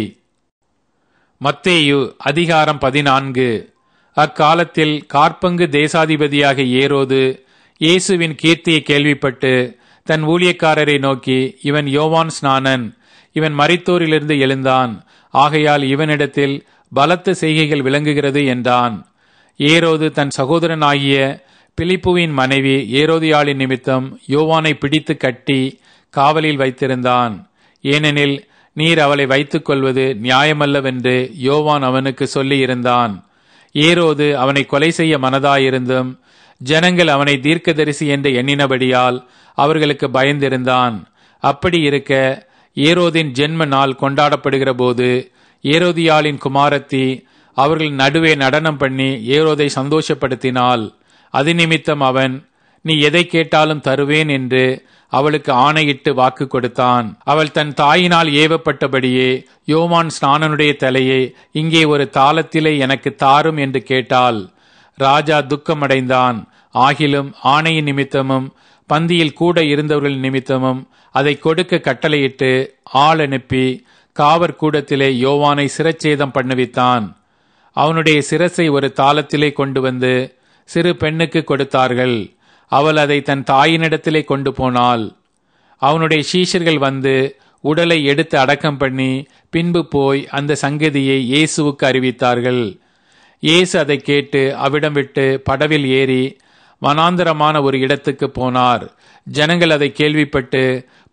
மத்தேயு அதிகாரம் பதினான்கு. அக்காலத்தில் காற்பங்கு தேசாதிபதியாக ஏரோது இயேசுவின் கீர்த்தியை கேள்விப்பட்டு தன் ஊழியக்காரரை நோக்கி, இவன் யோவான் ஸ்நானன், இவன் மரித்தோரிலிருந்து எழுந்தான், ஆகையால் இவனிடத்தில் பலத்த செய்கைகள் விளங்குகிறது என்றான். ஏரோது தன் சகோதரனாகிய பிலிப்புவின் மனைவி ஏரோதியாளின் நிமித்தம் யோவானை பிடித்து கட்டி காவலில் வைத்திருந்தான். ஏனெனில் நீர் அவளை வைத்துக் கொள்வது நியாயமல்லவென்று யோவான் அவனுக்கு சொல்லி இருந்தான். ஏரோது அவனை கொலை செய்ய மனதாயிருந்தும் ஜனங்கள் அவனை தீர்க்கதரிசி என்று எண்ணினபடியால் அவர்களுக்கு பயந்திருந்தான். அப்படி இருக்க ஏரோதின் ஜென்ம நாள் கொண்டாடப்படுகிற போது ஏரோதியாளின் குமாரத்தி அவர்கள் நடுவே நடனம் பண்ணி ஏரோதை சந்தோஷப்படுத்தினாள். அது நிமித்தம் அவன், நீ எதை கேட்டாலும் தருவேன் என்று அவளுக்கு ஆணையிட்டு வாக்கு கொடுத்தான். அவள் தன் தாயினால் ஏவப்பட்டபடியே யோவான் ஸ்நானனுடைய தலையை இங்கே ஒரு தாளத்திலே எனக்கு தாரும் என்று கேட்டாள். ராஜா துக்கமடைந்தான். ஆகிலும் ஆணையின் நிமித்தமும் பந்தியில் கூட இருந்தவர்கள் நிமித்தமும் அதை கொடுக்க கட்டளையிட்டு ஆள் அனுப்பி காவற் கூடத்திலே யோவானை சிரச்சேதம் பண்ணுவித்தான். அவனுடைய சிரசை ஒரு தாளத்திலே கொண்டு வந்து சிறு பெண்ணுக்கு கொடுத்தார்கள். அவள் அதை தன் தாயினிடத்திலே கொண்டு போனாள். அவனுடைய சீஷர்கள் வந்து உடலை எடுத்து அடக்கம் பண்ணி பின்பு போய் அந்த சங்கதியை இயேசுவுக்கு அறிவித்தார்கள். இயேசு அதை கேட்டு அவ்விடம் விட்டு படவில் ஏறி வனாந்தரமான ஒரு இடத்துக்கு போனார். ஜனங்கள் அதை கேள்விப்பட்டு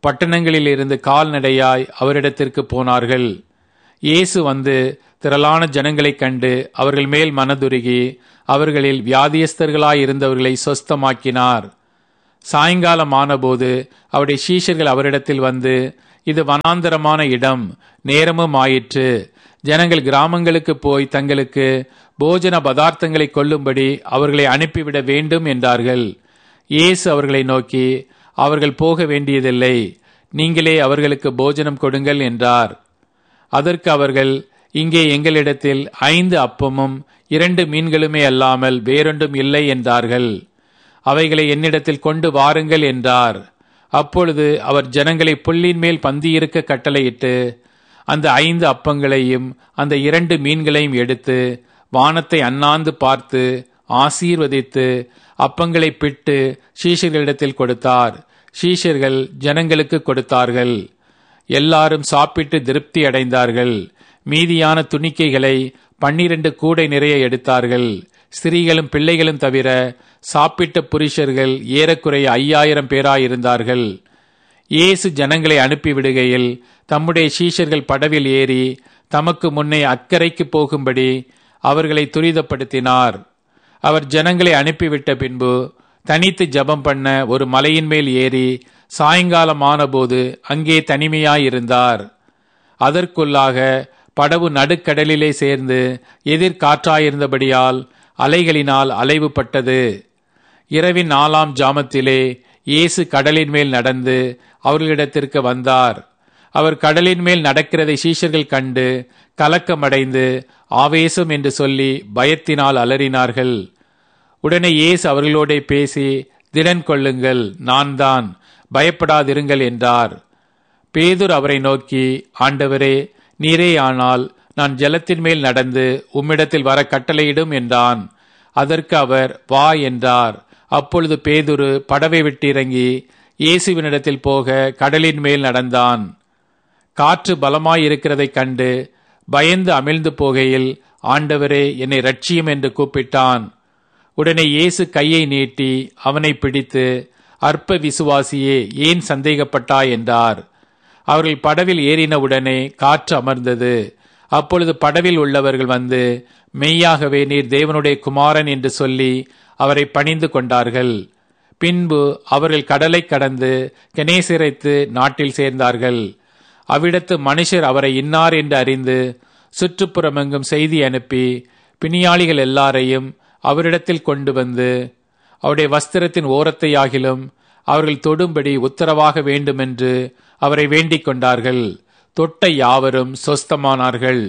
பட்டணங்களில் இருந்து கால்நடையாய் அவரிடத்திற்கு போனார்கள். இயேசு வந்து திரளான ஜனங்களைக் கண்டு அவர்கள் மேல் மனதுருகி அவர்களில் வியாதியஸ்தர்களாயிருந்தவர்களை சொஸ்தமாக்கினார். சாயங்காலம் ஆனபோது அவருடைய சீஷர்கள் அவரிடத்தில் வந்து, இது வனாந்தரமான இடம், நேரமும் ஆயிற்று. ஜனங்கள் கிராமங்களுக்கு போய் தங்களுக்கு போஜன பதார்த்தங்களை கொள்ளும்படி அவர்களை அனுப்பிவிட வேண்டும் என்றார்கள். இயேசு அவர்களை நோக்கி, அவர்கள் போக வேண்டியதில்லை, நீங்களே அவர்களுக்கு போஜனம் கொடுங்கள் என்றார். அதற்கு அவர்கள், இங்கே எங்களிடத்தில் ஐந்து அப்பமும் இரண்டு மீன்களுமே அல்லாமல் வேறொன்றும் இல்லை என்றார்கள். அவைகளை என்னிடத்தில் கொண்டு வாருங்கள் என்றார். அப்பொழுது அவர் ஜனங்களை புல்லின் மேல் பந்தியிருக்க கட்டளையிட்டு அந்த ஐந்து அப்பங்களையும் அந்த இரண்டு மீன்களையும் எடுத்து வானத்தை அண்ணாந்து பார்த்து ஆசீர்வதித்து அப்பங்களை பிட்டு சீஷர்களிடத்தில் கொடுத்தார். சீஷர்கள் ஜனங்களுக்கு கொடுத்தார்கள். எல்லாரும் சாப்பிட்டு திருப்தி அடைந்தார்கள். மீதியான துணிக்கைகளை பன்னிரண்டு கூடை நிறைய எடுத்தார்கள். ஸ்திரீகளும் பிள்ளைகளும் தவிர சாப்பிட்ட புருஷர்கள் ஏறக்குறைய ஐயாயிரம் பேராயிருந்தார்கள். இயேசு ஜனங்களை அனுப்பிவிடுகையில் தம்முடைய சீஷர்கள் படவில் ஏறி தமக்கு முன்னே அக்கரைக்கு போகும்படி அவர்களை துரிதப்படுத்தினார். அவர் ஜனங்களை அனுப்பிவிட்ட பின்பு தனித்து ஜெபம் பண்ண ஒரு மலையின் மேல் ஏறி சாயங்காலம் ஆனபோது அங்கே தனிமையாயிருந்தார். அதற்குள்ளாக படவு நடுக்கடலிலே சேர்ந்து எதிர்காற்றாயிருந்தபடியால் அலைகளினால் அலைவுபட்டது. இரவின் நாலாம் ஜாமத்திலே இயேசு கடலின் மேல் நடந்து அவர்களிடத்திற்கு வந்தார். அவர் கடலின் மேல் நடக்கிறதை சீஷர்கள் கண்டு கலக்கமடைந்து ஆவேசம் என்று சொல்லி பயத்தினால் அலறினார்கள். உடனே இயேசு அவர்களோடே பேசி, திடன் கொள்ளுங்கள், நான் தான், பயப்படாதிருங்கள் என்றார். பேதுரு அவரை நோக்கி, ஆண்டவரே, நீரே ஆனால் நான் ஜலத்தின் மேல் நடந்து உம்மிடத்தில் வர கட்டளையிடும் என்றான். அதற்கு அவர், வா என்றார். அப்பொழுது பேதுரு படவை விட்டு இறங்கி இயேசுவினிடத்தில் போக கடலின் மேல் நடந்தான். காற்று பலமாயிருக்கிறதைக் கண்டு பயந்து அமிழ்ந்து போகையில், ஆண்டவரே, என்னை ரட்சியும் என்று கூப்பிட்டான். உடனே இயேசு கையை நீட்டி அவனை பிடித்து, அற்ப விசுவாசியே, ஏன் சந்தேகப்பட்டாய் என்றார். அவர்கள் படவில் ஏறினவுடனே காற்று அமர்ந்தது. அப்பொழுது படவில் உள்ளவர்கள் வந்து, மெய்யாகவே நீர் தேவனுடைய குமாரன் என்று சொல்லி அவரை பணிந்து கொண்டார்கள். பின்பு அவர்கள் கடலை கடந்து கெனேசரேத்து நாட்டில் சேர்ந்தார்கள். அவ்விடத்து மனுஷர் அவரை இன்னார் என்று அறிந்து சுற்றுப்புறமெங்கும் செய்தி அனுப்பி பிணியாளிகள் எல்லாரையும் அவரிடத்தில் கொண்டு வந்து அவருடைய வஸ்திரத்தின் ஓரத்தையாகிலும் அவர்கள் தொடும்படி உத்தரவாக வேண்டுமென்று அவரை வேண்டிக் கொண்டார்கள். தொட்ட யாவரும் சொஸ்தமானார்கள்.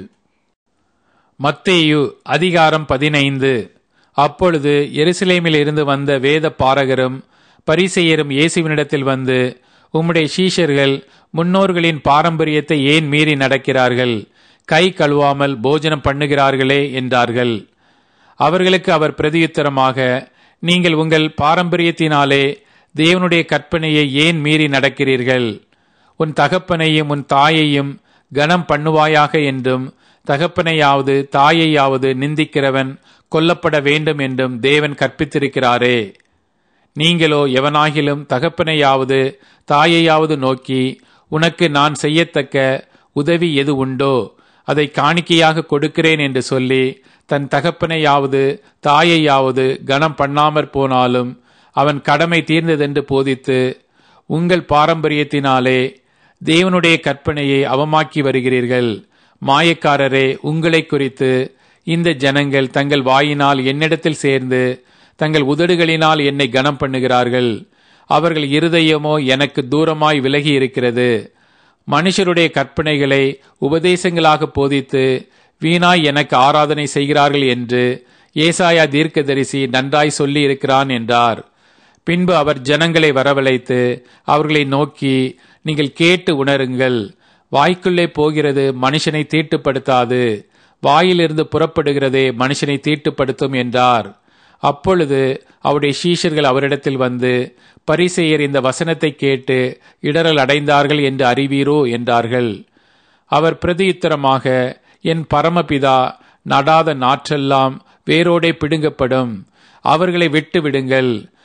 மத்தேயு அதிகாரம் பதினைந்து. அப்பொழுது எருசலேமில் இருந்து வந்த வேத பாரகரும் பரிசேயரும் இயேசுவினிடத்தில் வந்து, உம்முடைய சீஷர்கள் முன்னோர்களின் பாரம்பரியத்தை ஏன் மீறி நடக்கிறார்கள்? கை கழுவாமல் போஜனம் பண்ணுகிறார்களே என்றார்கள். அவர்களுக்கு அவர் பிரதியுத்தரமாக, நீங்கள் உங்கள் பாரம்பரியத்தினாலே தேவனுடைய கற்பனையை ஏன் மீறி நடக்கிறீர்கள்? உன் தகப்பனையும் உன் தாயையும் கனம் பண்ணுவாயாக என்றும், தகப்பனையாவது தாயையாவது நிந்திக்கிறவன் கொல்லப்பட வேண்டும் என்றும் தேவன் கற்பித்திருக்கிறாரே. நீங்களோ எவனாகிலும் தகப்பனையாவது தாயையாவது நோக்கி, உனக்கு நான் செய்யத்தக்க உதவி எது உண்டோ அதை காணிக்கையாக கொடுக்கிறேன் என்று சொல்லி தன் தகப்பனையாவது தாயையாவது கனம் பண்ணாமற் போனாலும் அவன் கடமை தீர்ந்ததென்று போதித்து, உங்கள் பாரம்பரியத்தினாலே தேவனுடைய கற்பனையை அவமாக்கி வருகிறீர்கள். மாயக்காரரே, உங்களை குறித்து இந்த ஜனங்கள் தங்கள் வாயினால் என்னிடத்தில் சேர்ந்து தங்கள் உதடுகளினால் என்னை கனம் பண்ணுகிறார்கள். அவர்கள் இருதயமோ எனக்கு தூரமாய் விலகி இருக்கிறது. மனுஷருடைய கற்பனைகளை உபதேசங்களாக போதித்து வீணாய் எனக்கு ஆராதனை செய்கிறார்கள் என்று ஏசாயா தீர்க்கதரிசி நன்றாய் சொல்லி இருக்கிறான் என்றார். பின்பு அவர் ஜனங்களை வரவழைத்து அவர்களை நோக்கி, நீங்கள் கேட்டு உணருங்கள். வாய்க்குள்ளே போகிறது மனுஷனை தீட்டுப்படுத்தாது, வாயிலிருந்து புறப்படுகிறதே மனுஷனை தீட்டுப்படுத்தும் என்றார். அப்பொழுது அவருடைய சீஷர்கள் அவரிடத்தில் வந்து, பரிசேயர் இந்த வசனத்தை கேட்டு இடறல் அடைந்தார்கள் என்று அறிவீரோ என்றார்கள். அவர் பிரதியுத்தரமாக, என் பரமபிதா நடாத நாற்றெல்லாம் வேரோடே பிடுங்கப்படும். அவர்களை விட்டு விடுங்கள்.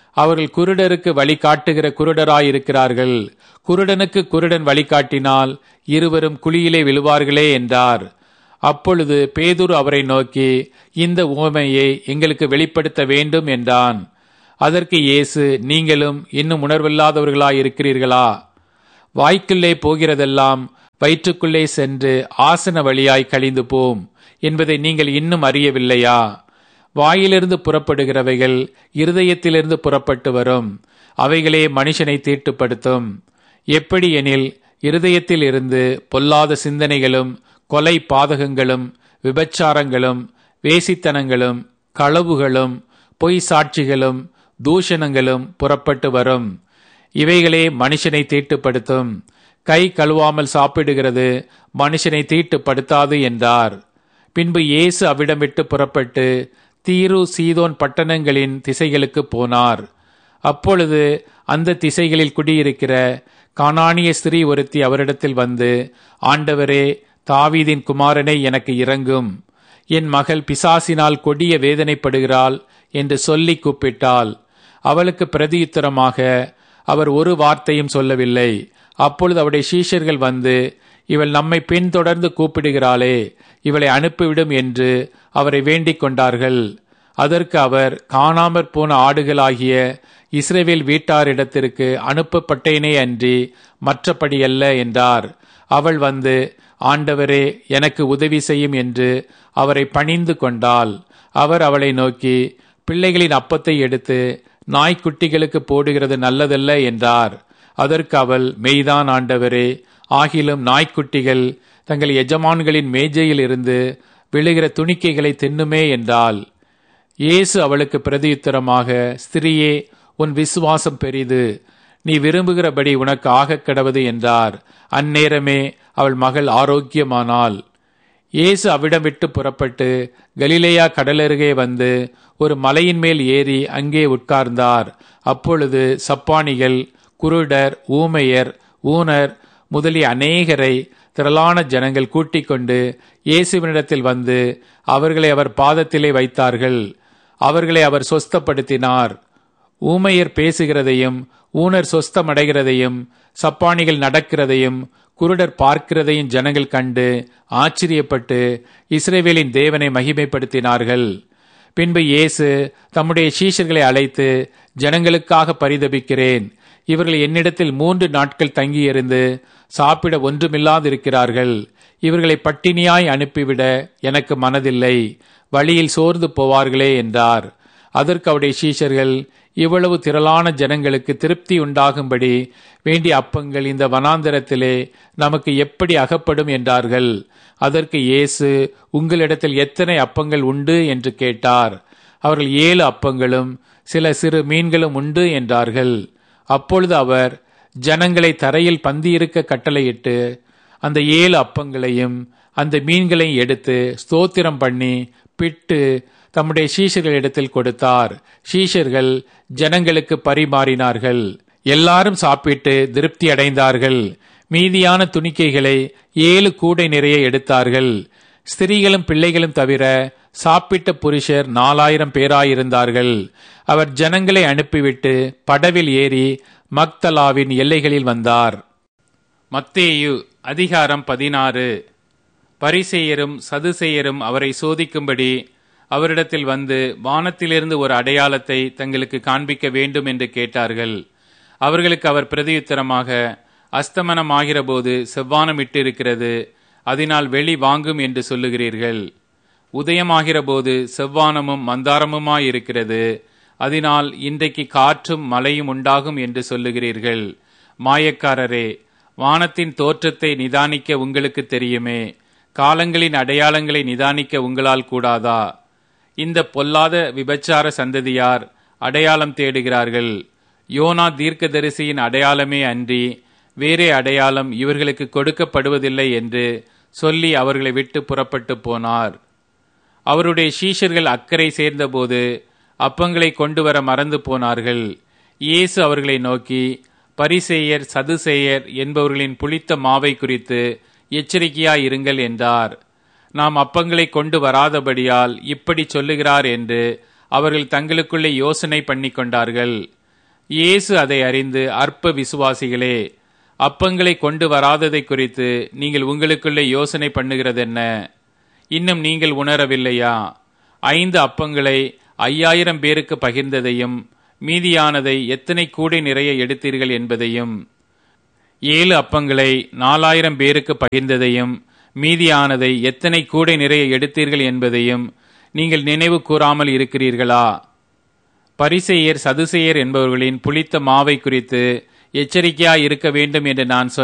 அவர்கள் குருடருக்கு வழிகாட்டுகிற குருடராயிருக்கிறார்கள். குருடனுக்கு குருடன் வழிகாட்டினால் இருவரும் குழியிலே விழுவார்களே என்றார். அப்பொழுது பேதுரு அவரை நோக்கி, இந்த உவமையை எங்களுக்கு வெளிப்படுத்த வேண்டும் என்றான். அதற்கு இயேசு, நீங்களும் இன்னும் உணர்வில்லாதவர்களாயிருக்கிறீர்களா? வாய்க்குள்ளே போகிறதெல்லாம் வயிற்றுக்குள்ளே சென்று ஆசன வழியாய் கழிந்து போம் என்பதை நீங்கள் இன்னும் அறியவில்லையா? வாயிலிருந்து புறப்படுகிறவைகள் இருதயத்திலிருந்து புறப்பட்டு வரும், அவைகளே மனுஷனை தீட்டுப்படுத்தும். எப்படி எனில், இருதயத்தில் இருந்து பொல்லாத சிந்தனைகளும் கொலை பாதகங்களும் விபச்சாரங்களும் வேசித்தனங்களும் களவுகளும் பொய் சாட்சிகளும் தூஷணங்களும் புறப்பட்டு வரும். இவைகளே மனுஷனை தீட்டுப்படுத்தும். கை கழுவாமல் சாப்பிடுகிறது மனுஷனை தீட்டுப்படுத்தாது என்றார். பின்பு இயேசு அவ்விடம் விட்டு புறப்பட்டு தீரு சீதோன் பட்டணங்களின் திசைகளுக்கு போனார். அப்பொழுது அந்த திசைகளில் குடியிருக்கிற கானானிய ஸ்திரீ ஒருத்தி அவரிடத்தில் வந்து, ஆண்டவரே, தாவீதின் குமாரனை எனக்கு இரங்கும், என் மகள் பிசாசினால் கொடிய வேதனைப்படுகிறாள் என்று சொல்லி கூப்பிட்டாள். அவளுக்கு பிரதியுத்தரமாக அவர் ஒரு வார்த்தையும் சொல்லவில்லை. அப்பொழுது அவருடைய சீஷர்கள் வந்து, இவள் நம்மை பின்தொடர்ந்து கூப்பிடுகிறாளே, இவளை அனுப்பிவிடும் என்று அவரை வேண்டிக் கொண்டார்கள். அதற்கு அவர், காணாமற் போன ஆடுகளாகிய இஸ்ரவேல் வீட்டாரிடத்திற்கு அனுப்பப்பட்டேனே அன்றி மற்றபடியல்ல என்றார். அவள் வந்து, ஆண்டவரே, எனக்கு உதவி செய்யும் என்று அவரை பணிந்து கொண்டாள். அவர் அவளை நோக்கி, பிள்ளைகளின் அப்பத்தை எடுத்து நாய்க்குட்டிகளுக்கு போடுகிறது நல்லதல்ல என்றார். அதற்கு அவள், மெய்தான் ஆண்டவரே, ஆகிலும் நாய்க்குட்டிகள் தங்கள் எஜமான்களின் மேஜையில் இருந்து விழுகிற துணிக்கைகளை தின்னுமே என்றாள். இயேசு அவளுக்கு பிரதியுத்தரமாக, ஸ்திரியே, உன் விசுவாசம் பெரிது, நீ விரும்புகிறபடி உனக்கு ஆகக் கடவது என்றார். அந்நேரமே அவள் மகள் ஆரோக்கியமானாள். இயேசு அவ்விடம் விட்டு புறப்பட்டு கலிலேயா கடலருகே வந்து ஒரு மலையின் மேல் ஏறி அங்கே உட்கார்ந்தார். அப்பொழுது சப்பானிகள், குருடர், ஊமையர், ஊனர் முதலிய அநேகரை திரளான ஜனங்கள் கூட்டிக் கொண்டு இயேசுவினிடத்தில் வந்து அவர்களை அவர் பாதத்திலே வைத்தார்கள். அவர்களை அவர் சொஸ்தப்படுத்தினார். ஊமையர் பேசுகிறதையும் ஊனர் சொஸ்தமடைகிறதையும் சப்பானிகள் நடக்கிறதையும் குருடர் பார்க்கிறதையும் ஜனங்கள் கண்டு ஆச்சரியப்பட்டு இஸ்ரவேலின் தேவனை மகிமைப்படுத்தினார்கள். பின்பு இயேசு தம்முடைய சீஷர்களை அழைத்து, ஜனங்களுக்காக பரிதபிக்கிறேன், இவர்கள் என்னிடத்தில் மூன்று நாட்கள் தங்கியிருந்து சாப்பிட ஒன்றுமில்லாதிருக்கிறார்கள். இவர்களை பட்டினியாய் அனுப்பிவிட எனக்கு மனதில்லை, வழியில் சோர்ந்து போவார்களே என்றார். அதற்கு அவருடைய சீஷர்கள், இவ்வளவு திரளான ஜனங்களுக்கு திருப்தி உண்டாகும்படி வேண்டிய அப்பங்கள் இந்த வனாந்தரத்திலே நமக்கு எப்படி அகப்படும் என்றார்கள். அதற்கு இயேசு, உங்களிடத்தில் எத்தனை அப்பங்கள் உண்டு என்று கேட்டார். அவர்கள், ஏழு அப்பங்களும் சில சிறு மீன்களும் உண்டு என்றார்கள். அப்பொழுது அவர் ஜனங்களை தரையில் பந்தியிருக்க கட்டளையிட்டு அந்த ஏழு அப்பங்களையும் அந்த மீன்களையும் எடுத்து ஸ்தோத்திரம் பண்ணி பிட்டு தம்முடைய சீஷர்களிடத்தில் கொடுத்தார். சீஷர்கள் ஜனங்களுக்கு பரிமாறினார்கள். எல்லாரும் சாப்பிட்டு திருப்தி அடைந்தார்கள். மீதியான துணிக்கைகளை ஏழு கூடை நிறைய எடுத்தார்கள். ஸ்திரீகளும் பிள்ளைகளும் தவிர சாப்பிட்ட புருஷர் நாலாயிரம் பேராயிருந்தார்கள். அவர் ஜனங்களை அனுப்பிவிட்டு படவில் ஏறி மக்தலாவின் எல்லைகளில் வந்தார். மத்தேயு அதிகாரம் பதினாறு. பரிசேயரும் சதுசேயரும் அவரை சோதிக்கும்படி அவரிடத்தில் வந்து வானத்திலிருந்து ஒரு அடையாளத்தை தங்களுக்கு காண்பிக்க வேண்டும் என்று கேட்டார்கள். அவர்களுக்கு அவர் பிரதியுத்தரமாக, அஸ்தமனமாகிற போது செவ்வானம் இட்டிருக்கிறது, அதனால் வெளி வாங்கும் என்று சொல்லுகிறீர்கள். உதயமாகிற போது செவ்வானமும் மந்தாரமுமாயிருக்கிறது, அதனால் இன்றைக்கு காற்றும் மழையும் உண்டாகும் என்று சொல்லுகிறீர்கள். மாயக்காரரே, வானத்தின் தோற்றத்தை நிதானிக்க உங்களுக்கு தெரியுமே, காலங்களின் அடையாளங்களை நிதானிக்க உங்களால் கூடாதா? இந்த பொல்லாத விபச்சார சந்ததியார் அடையாளம் தேடுகிறார்கள். யோனா தீர்க்கதரிசியின் அடையாளமே அன்றி வேறே அடையாளம் இவர்களுக்கு கொடுக்கப்படுவதில்லை என்று சொல்லி அவர்களை விட்டு புறப்பட்டு போனார். அவருடைய சீஷர்கள் அக்கறை சேர்ந்தபோது அப்பங்களை கொண்டு வர மறந்து போனார்கள். இயேசு அவர்களை நோக்கி, பரிசேயர் சதுசேயர் என்பவர்களின் புளித்த மாவை குறித்து எச்சரிக்கையாயிருங்கள் என்றார். நாம் அப்பங்களை கொண்டு வராதபடியால் இப்படி சொல்லுகிறார் என்று அவர்கள் தங்களுக்குள்ளே யோசனை பண்ணி கொண்டார்கள். இயேசு அதை அறிந்து, அற்ப விசுவாசிகளே, அப்பங்களை கொண்டு வராததை குறித்து நீங்கள் உங்களுக்குள்ளே யோசனை பண்ணுகிறதென்ன? இன்னும் நீங்கள் உணரவில்லையா? ஐந்து அப்பங்களை ஐயாயிரம் பேருக்கு பகிர்ந்ததையும் மீதியானதை எத்தனை கூடை நிறைய எடுத்தீர்கள் என்பதையும், ஏழு அப்பங்களை நாலாயிரம் பேருக்கு பகிர்ந்ததையும் மீதியானதை எத்தனை கூடை நிறைய எடுத்தீர்கள் என்பதையும் நீங்கள் நினைவு கூறாமல் இருக்கிறீர்களா? பரிசேயர் சதுசேயர் என்பவர்களின் புளித்த மாவை குறித்து எச்சரிக்கையாய் இருக்க வேண்டும் என்று நான் சொன்னேன்.